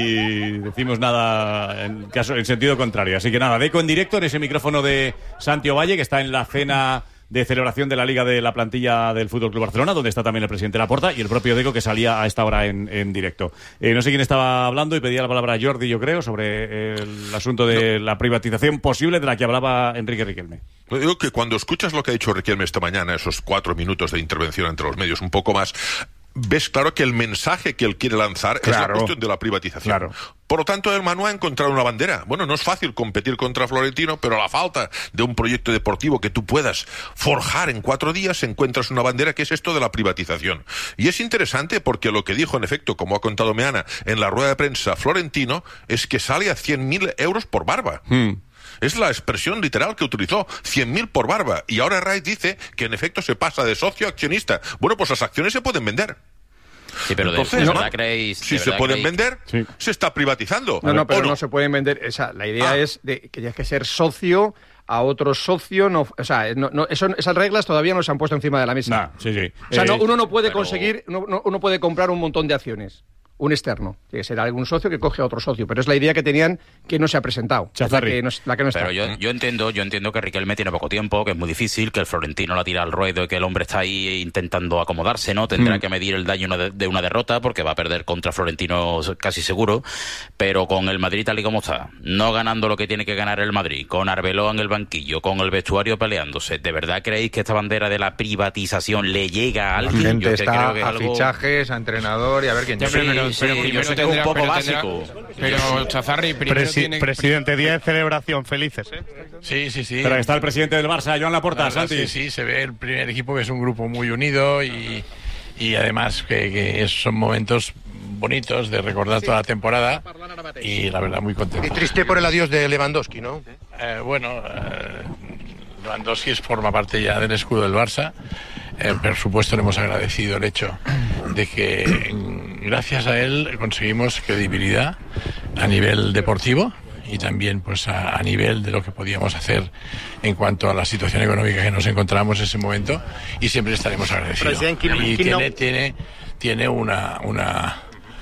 ni decimos nada en, caso, en sentido contrario. Así que nada, Deco en directo en ese micrófono de Santi Ovalle, que está en la cena de celebración de la Liga de la plantilla del Fútbol Club Barcelona, donde está también el presidente Laporta y el propio Deco, que salía a esta hora en, en directo. Eh, no sé quién estaba hablando y pedía la palabra a Jordi, yo creo, sobre el asunto de la privatización posible de la que hablaba Enrique Riquelme. Yo digo que cuando escuchas lo que ha dicho Riquelme esta mañana, esos cuatro minutos de intervención entre los medios, un poco más, ves claro que el mensaje que él quiere lanzar es la Claro. cuestión de la privatización. Claro. Por lo tanto, el Manu ha encontrado una bandera. Bueno, no es fácil competir contra Florentino, pero a la falta de un proyecto deportivo que tú puedas forjar en cuatro días, encuentras una bandera que es esto de la privatización. Y es interesante porque lo que dijo, en efecto, como ha contado Meana, en la rueda de prensa Florentino, es que sale a cien mil euros por barba. Hmm. Es la expresión literal que utilizó, cien mil por barba. Y ahora Rai dice que en efecto se pasa de socio a accionista. Bueno, pues las acciones se pueden vender. Sí, pero de, Entonces, de ¿no? verdad creéis... Si de se verdad pueden creéis- vender, se está privatizando. No, no, ¿O pero no? no se pueden vender. Esa, la idea Ah. es de que tienes que ser socio a otro socio. No, o sea, no, no, eso- esas reglas todavía no se han puesto encima de la mesa. Nah, sí, sí. O sea, no, Eh, uno no puede pero- conseguir, no- no- uno puede comprar un montón de acciones. Un externo. Tiene que ser algún socio que coge a otro socio. Pero es la idea que tenían que no se ha presentado. Es la que no, la que no está. Pero yo, yo entiendo, yo entiendo que Riquelme tiene poco tiempo, que es muy difícil, que el Florentino la tira al ruedo y que el hombre está ahí intentando acomodarse, ¿no? Tendrá Mm. que medir el daño de, de una derrota porque va a perder contra Florentino casi seguro, pero con el Madrid tal y como está, no ganando lo que tiene que ganar el Madrid, con Arbeloa en el banquillo, con el vestuario peleándose, ¿de verdad creéis que esta bandera de la privatización le llega a La alguien? gente Yo es que está creo que es a algo... fichajes, a entrenador y a ver quién Ya, llega. pero- Sí, pero sí, primero yo sé tengo un tendrá- poco pero básico. Pero Chazarri primero Presi- tiene... Presidente, día de celebración, felices, ¿eh? Sí, sí, sí. Pero está el presidente del Barça, Joan Laporta, La verdad, Santi. Sí, sí, se ve el primer equipo que es un grupo muy unido y, y además que, que es- son momentos bonitos de recordar toda la temporada y la verdad muy contento. Y triste por el adiós de Lewandowski, ¿no? Eh, bueno, eh, Lewandowski es- forma parte ya del escudo del Barça. Eh, por supuesto le hemos agradecido el hecho de que mm, gracias a él conseguimos credibilidad a nivel deportivo y también pues a, a nivel de lo que podíamos hacer en cuanto a la situación económica que nos encontramos en ese momento y siempre estaremos agradecidos. Presidente, ¿quién- Y quién no- tiene, tiene, tiene una, una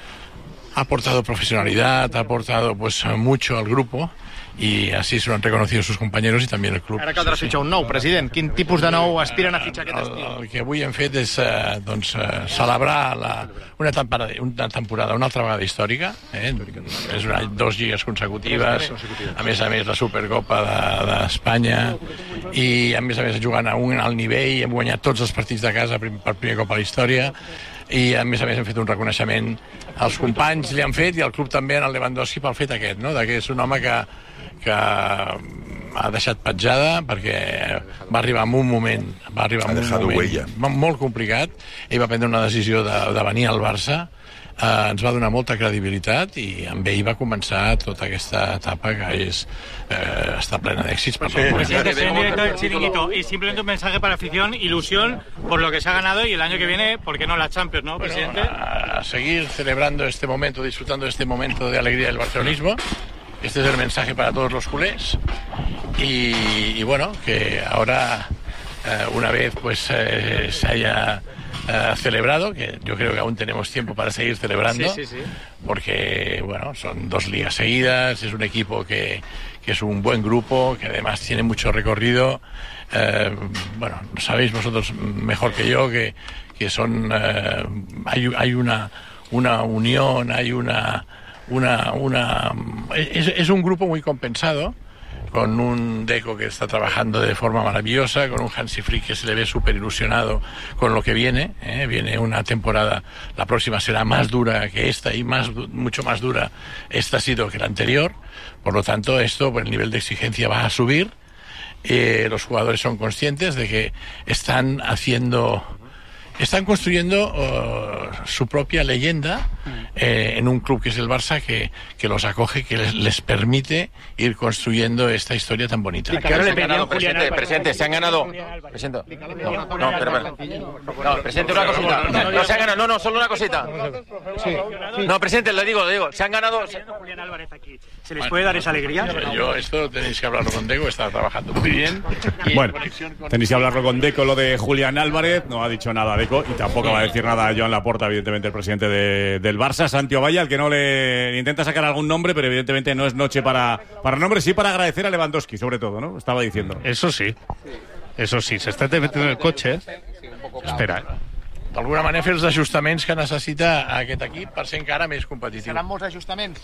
ha aportado profesionalidad, ha aportado pues mucho al grupo i així s'ho han reconocido sus compañeros i també el club. Ara caldrà fitxar un nou, president. Quin tipus de nou aspiren a fitxar aquest estiu? El que avui hem fet és eh, doncs, eh, celebrar la, una, temporada, una temporada una altra vegada històrica. Eh? És un any, dos lligues consecutives, a més a més la Supercopa d'Espanya de, i a més a més jugant a un alt nivell, hem guanyat tots els partits de casa per, per primer cop a la història i a més a més hem fet un reconeixement als companys, li han fet i al club també en el Lewandowski pel fet aquest, no? de que és un home que, que ha deixat petjada perquè va arribar en un moment va arribar en un moment huella. molt complicat, ell va prendre una decisió de, de venir al Barça eh, ens va donar molta credibilitat i amb ell va començar tota aquesta etapa que és, eh, està plena d'èxits per la Presidente, soy en directo del Chiringuito y simplemente un mensaje para afición, ilusión por lo que se ha ganado y el año que viene, ¿por qué no la Champions, no, presidente? Bueno, a, a seguir celebrando este momento, disfrutando de este momento de alegría del barcelonismo. Este es el mensaje para todos los culés y, y bueno, que ahora eh, una vez pues eh, se haya eh, celebrado, que yo creo que aún tenemos tiempo para seguir celebrando, Sí, sí, sí. porque bueno, son dos ligas seguidas, es un equipo que, que es un buen grupo, que además tiene mucho recorrido. Eh, bueno, sabéis vosotros mejor que yo que, que son eh, hay, hay una, una unión, hay una Una, una es, es un grupo muy compensado, con un Deco que está trabajando de forma maravillosa, con un Hansi Flick que se le ve súper ilusionado con lo que viene, ¿eh? Viene una temporada, la próxima será más dura que esta y más, mucho más dura esta ha sido que la anterior, por lo tanto esto, pues, el nivel de exigencia va a subir, eh, los jugadores son conscientes de que están haciendo... Están construyendo uh, su propia leyenda eh, en un club que es el Barça, que, que los acoge, que les, les permite ir construyendo esta historia tan bonita. ¿Qué hora le pedían, presidente, presidente, se han ganado... Presidente, no, no, espera, espera. No, presidente, una cosita. No, se han ganado, no, no, solo una cosita. No, presidente, le digo, le digo, se han ganado... ¿Se les puede dar esa alegría? Yo, esto tenéis que hablarlo con Deco, está trabajando muy bien. Bueno, tenéis que hablarlo con Deco, lo de Julián Álvarez, no ha dicho nada Deco y tampoco va a decir nada a Joan Laporta, evidentemente el presidente de, del Barça, Santi Ovalla, al que no le intenta sacar algún nombre, pero evidentemente no es noche para, para nombres, sí para agradecer a Lewandowski, sobre todo, ¿no? Estaba diciendo. Eso sí, eso sí, se está metiendo en el coche. Espera, d'alguna manera fer els ajustaments que necessita aquest equip per ser encara més competitiu. Seran molts ajustaments.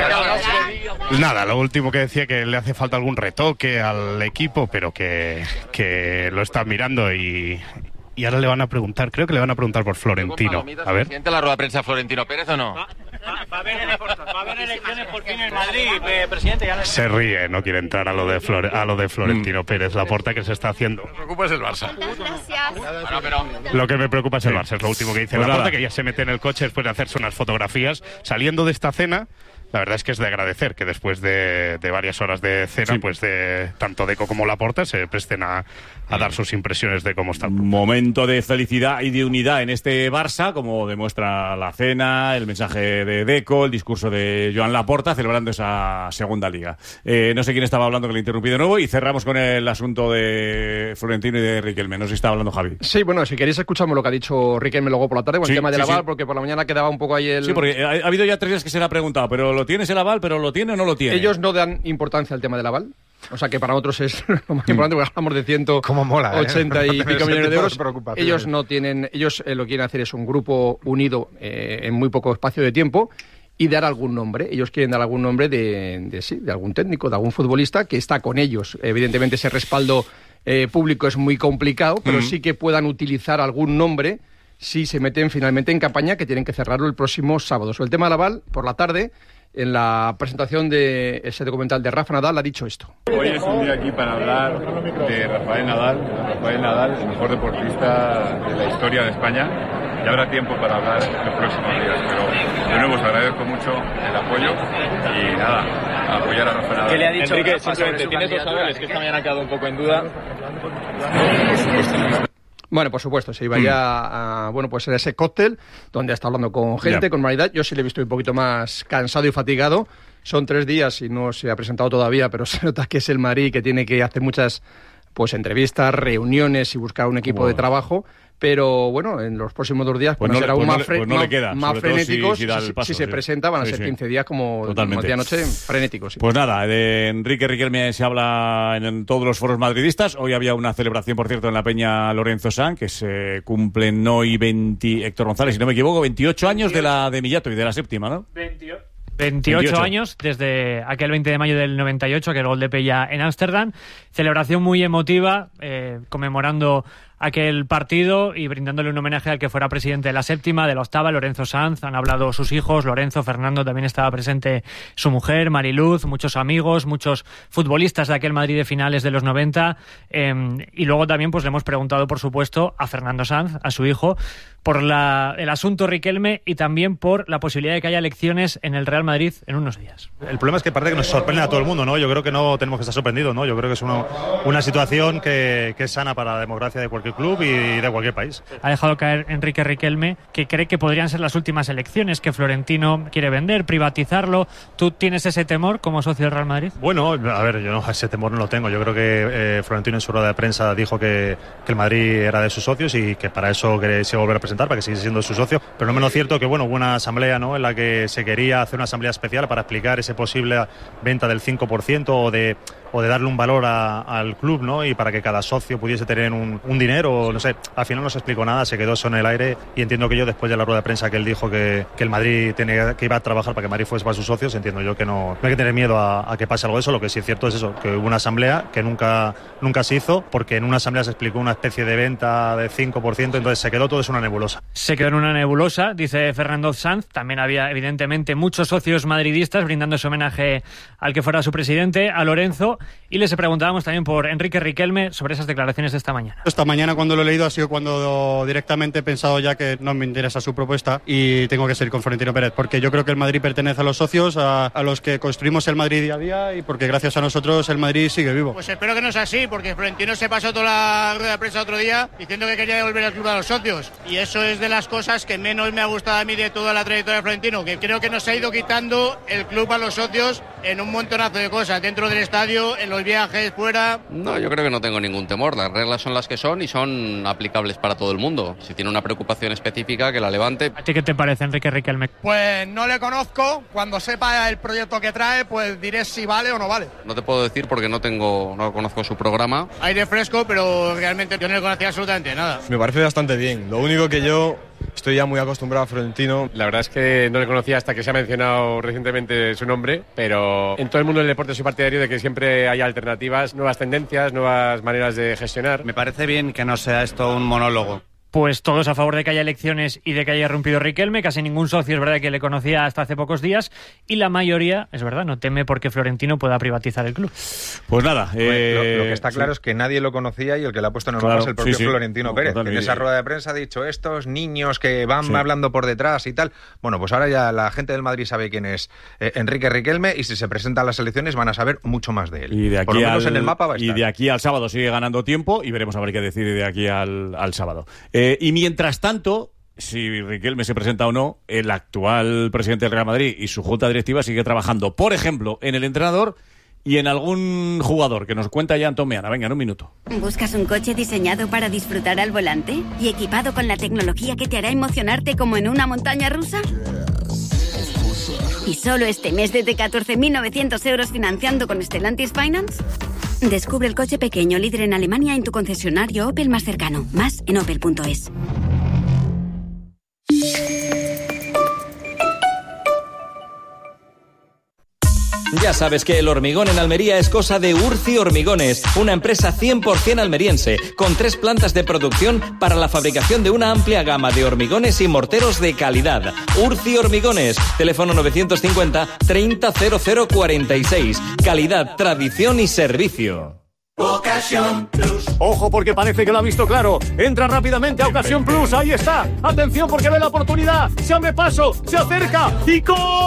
Nada, lo último que decía, que le hace falta algún retoque al equipo, pero que, que lo están mirando y, y ahora le van a preguntar, creo que le van a preguntar por Florentino. A ver. ¿Siente la rueda de prensa Florentino Pérez o no? Va a haber elecciones por fin en Madrid, presidente. Ya Se ríe, no quiere entrar a lo de, Flore, a lo de Florentino Pérez, Laporta, que se está haciendo. Lo que me preocupa es el Barça. Bueno, pero... Lo que me preocupa es el Barça, es lo último que dice Pues Laporta, nada. que ya se mete en el coche después de hacerse unas fotografías saliendo de esta cena. La verdad es que es de agradecer que después de, de varias horas de cena, Sí. pues de tanto Deco como Laporta se presten a, a dar sus impresiones de cómo está el club. Momento de felicidad y de unidad en este Barça, como demuestra la cena, el mensaje de Deco, el discurso de Joan Laporta, celebrando esa segunda liga. Eh, no sé quién estaba hablando, que le interrumpí de nuevo, y cerramos con el asunto de Florentino y de Riquelme. No sé si estaba hablando Javi. Sí, bueno, si queréis escuchamos lo que ha dicho Riquelme luego por la tarde, con Sí, el tema del sí, aval, sí. porque por la mañana quedaba un poco ahí el... Sí, porque ha, ha habido ya tres días que se le ha preguntado, pero ¿lo tienes el aval? ¿Pero lo tiene o no lo tiene? Ellos no dan importancia al tema del aval. O sea que para nosotros es lo más importante, porque hablamos de ciento ochenta ¿eh? y No pico tener millones de ese euros. tipo de preocupaciones. Ellos no tienen, ellos eh, lo que quieren hacer es un grupo unido eh, en muy poco espacio de tiempo y dar algún nombre. Ellos quieren dar algún nombre de, de sí, de algún técnico, de algún futbolista que está con ellos. Evidentemente ese respaldo eh, público es muy complicado, pero Mm. sí que puedan utilizar algún nombre si se meten finalmente en campaña, que tienen que cerrarlo el próximo sábado. Sobre el tema del aval, por la tarde, en la presentación de ese documental de Rafa Nadal, ha dicho esto. Hoy es un día aquí para hablar de Rafael Nadal, Rafael Nadal, el mejor deportista de la historia de España. Ya habrá tiempo para hablar en los próximos días, pero de nuevo os agradezco mucho el apoyo y nada, a apoyar a Rafael Nadal. ¿Qué le ha dicho Enrique, Rafa simplemente, sobre su ¿tienes dos candidatura? avales? Que esta mañana ha quedado un poco en duda. Bueno, por supuesto, se iba ya a, bueno, pues en ese cóctel donde está hablando con gente, Ya. con humanidad. Yo sí le he visto un poquito más cansado y fatigado. Son tres días y no se ha presentado todavía, pero se nota que es el Madrid, que tiene que hacer muchas pues entrevistas, reuniones y buscar un equipo Wow. de trabajo. Pero bueno, en los próximos dos días Pues van a no ser le- aún pues no más, le- fre- pues no más- le queda, más sobre todo si- frenéticos. si da el paso, si se sí. presenta, van a Sí, ser sí. quince días como, como Totalmente. decía anoche, frenéticos. sí. Pues nada, de Enrique Riquelme se habla en, en todos los foros madridistas. Hoy había una celebración, por cierto, en la Peña Lorenzo San, que se cumplen hoy veinte, Héctor González, si no me equivoco, veintiocho años de la de Millato y de la séptima, ¿no? veintiocho veintiocho años desde aquel veinte de mayo del noventa y ocho, aquel gol de Pella en Ámsterdam. Celebración muy emotiva, eh, conmemorando aquel partido y brindándole un homenaje al que fuera presidente de la séptima, de la octava, Lorenzo Sanz. Han hablado sus hijos, Lorenzo, Fernando, también estaba presente su mujer, Mariluz, muchos amigos, muchos futbolistas de aquel Madrid de finales de los noventa. Eh, y luego también pues le hemos preguntado, por supuesto, a Fernando Sanz, a su hijo, por la, el asunto Riquelme y también por la posibilidad de que haya elecciones en el Real Madrid en unos días. El problema es que parece que nos sorprende a todo el mundo, ¿no? Yo creo que no tenemos que estar sorprendidos, ¿no? Yo creo que es una, una situación que, que es sana para la democracia de cualquier club y de cualquier país. Ha dejado caer Enrique Riquelme que cree que podrían ser las últimas elecciones, que Florentino quiere vender, privatizarlo. ¿Tú tienes ese temor como socio del Real Madrid? Bueno, a ver, yo no, ese temor no lo tengo. Yo creo que eh, Florentino en su rueda de prensa dijo que, que el Madrid era de sus socios y que para eso quería volver a presentar, para que siguiese siendo su socio. Pero no menos cierto que, bueno, hubo una asamblea, ¿no?, en la que se quería hacer una asamblea especial para explicar ese posible venta del cinco por ciento o de, o de darle un valor a, al club, ¿no?, y para que cada socio pudiese tener un, un dinero, no sé. Al final no se explicó nada, se quedó eso en el aire y entiendo que yo, después de la rueda de prensa que él dijo que, que el Madrid tenía, que iba a trabajar para que Madrid fuese para sus socios, entiendo yo que no, no hay que tener miedo a, a que pase algo de eso. Lo que sí es cierto es eso, que hubo una asamblea que nunca, nunca se hizo, porque en una asamblea se explicó una especie de venta de cinco por ciento, entonces se quedó todo, es una nebulosa. Se quedó en una nebulosa, dice Fernando Sanz. También había, evidentemente, muchos socios madridistas brindando ese homenaje al que fuera su presidente, a Lorenzo, y les preguntábamos también por Enrique Riquelme sobre esas declaraciones de esta mañana. Esta mañana, cuando lo he leído, ha sido cuando directamente he pensado ya que no me interesa su propuesta y tengo que seguir con Florentino Pérez, porque yo creo que el Madrid pertenece a los socios, a, a los que construimos el Madrid día a día, y porque gracias a nosotros el Madrid sigue vivo. Pues espero que no sea así, porque Florentino se pasó toda la rueda de prensa otro día diciendo que quería devolver el club a los socios, y eso es de las cosas que menos me ha gustado a mí de toda la trayectoria de Florentino, que creo que nos ha ido quitando el club a los socios en un montonazo de cosas, dentro del estadio, en los viajes, fuera. No, yo creo que no tengo ningún temor, las reglas son las que son y son aplicables para todo el mundo. Si tiene una preocupación específica, que la levante. ¿A ti qué te parece, Enrique Riquelme? Pues no le conozco, cuando sepa el proyecto que trae, pues diré si vale o no vale. No te puedo decir porque no tengo, no conozco su programa. Aire fresco, pero realmente yo no le conocía absolutamente nada. Me parece bastante bien, lo único que yo estoy ya muy acostumbrado a Florentino. La verdad es que no le conocía hasta que se ha mencionado recientemente su nombre, pero en todo el mundo del deporte soy partidario de que siempre haya alternativas, nuevas tendencias, nuevas maneras de gestionar. Me parece bien que no sea esto un monólogo. Pues todos a favor de que haya elecciones y de que haya irrumpido Riquelme. Casi ningún socio es verdad que le conocía hasta hace pocos días, y la mayoría, es verdad, no teme porque Florentino pueda privatizar el club. Pues nada, eh, lo, lo que está claro sí. es que nadie lo conocía, y el que le ha puesto en el claro, mapa es el propio sí, sí. Florentino no, Pérez, que en esa rueda de prensa ha dicho estos niños que van sí. hablando por detrás y tal. Bueno, pues ahora ya la gente del Madrid sabe quién es eh, Enrique Riquelme, y si se presenta a las elecciones van a saber mucho más de él. Y de aquí por lo menos al, en el mapa va a estar. Y de aquí al sábado sigue ganando tiempo y veremos a ver qué decide de aquí al, al sábado. Eh, y mientras tanto, si Riquelme se presenta o no, el actual presidente del Real Madrid y su junta directiva sigue trabajando, por ejemplo, en el entrenador y en algún jugador, que nos cuenta ya Antomeana. Venga, en un minuto. ¿Buscas un coche diseñado para disfrutar al volante y equipado con la tecnología que te hará emocionarte como en una montaña rusa? ¿Y solo este mes desde catorce mil novecientos euros financiando con Stellantis Finance? Descubre el coche pequeño líder en Alemania en tu concesionario Opel más cercano. Más en opel punto es. Ya sabes que el hormigón en Almería es cosa de Urci Hormigones, una empresa cien por ciento almeriense, con tres plantas de producción para la fabricación de una amplia gama de hormigones y morteros de calidad. Urci Hormigones, teléfono novecientos cincuenta, treinta, cero cero cuarenta y seis. Calidad, tradición y servicio. Ocasión Plus. Ojo, porque parece que lo ha visto claro. Entra rápidamente a Ocasión Plus. Ahí está. Atención, porque ve la oportunidad. Se abre paso, se acerca y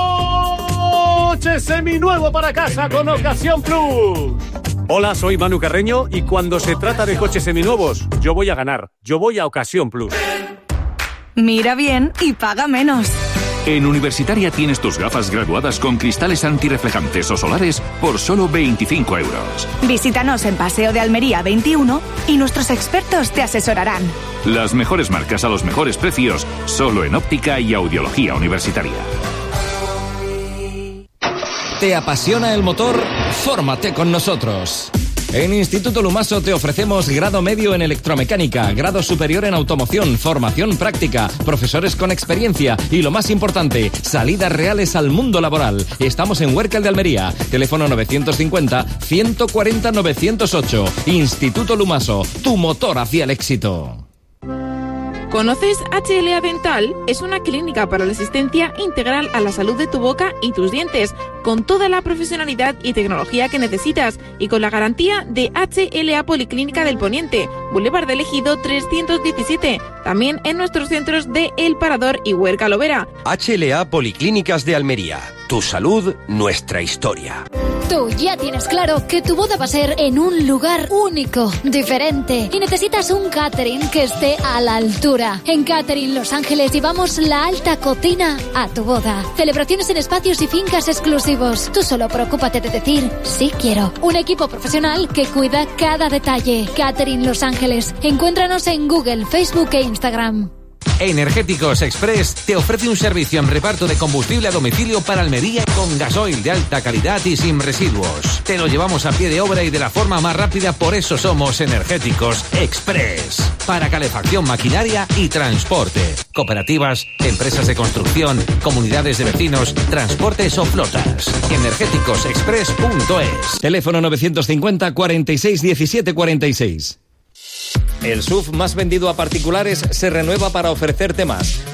coche seminuevo para casa con Ocasión Plus. Hola, soy Manu Carreño y cuando se trata de coches seminuevos, yo voy a ganar. Yo voy a Ocasión Plus. Mira bien y paga menos. En Universitaria tienes tus gafas graduadas con cristales antirreflejantes o solares por solo veinticinco euros. Visítanos en Paseo de Almería veintiuno y nuestros expertos te asesorarán. Las mejores marcas a los mejores precios, solo en óptica y audiología universitaria. ¿Te apasiona el motor? Fórmate con nosotros. En Instituto Lumaso te ofrecemos grado medio en electromecánica, grado superior en automoción, formación práctica, profesores con experiencia y lo más importante, salidas reales al mundo laboral. Estamos en Huércal de Almería. Teléfono novecientos cincuenta, ciento cuarenta, novecientos ocho. Instituto Lumaso, tu motor hacia el éxito. ¿Conoces H L A Dental? Es una clínica para la asistencia integral a la salud de tu boca y tus dientes, con toda la profesionalidad y tecnología que necesitas y con la garantía de H L A Policlínica del Poniente, Boulevard del Ejido trescientos diecisiete, también en nuestros centros de El Parador y Huércal Lovera. H L A Policlínicas de Almería. Tu salud, nuestra historia. Tú ya tienes claro que tu boda va a ser en un lugar único, diferente, y necesitas un catering que esté a la altura. En Catering Los Ángeles llevamos la alta cocina a tu boda. Celebraciones en espacios y fincas exclusivos. Tú solo preocúpate de decir sí quiero. Un equipo profesional que cuida cada detalle. Catering Los Ángeles. Encuéntranos en Google, Facebook e Instagram. Energéticos Express te ofrece un servicio en reparto de combustible a domicilio para Almería con gasoil de alta calidad y sin residuos. Te lo llevamos a pie de obra y de la forma más rápida, por eso somos Energéticos Express. Para calefacción, maquinaria y transporte. Cooperativas, empresas de construcción, comunidades de vecinos, transportes o flotas. energéticos express punto es. Teléfono novecientos cincuenta, cuarenta y seis, diecisiete, cuarenta y seis. El S U V más vendido a particulares se renueva para ofrecerte más.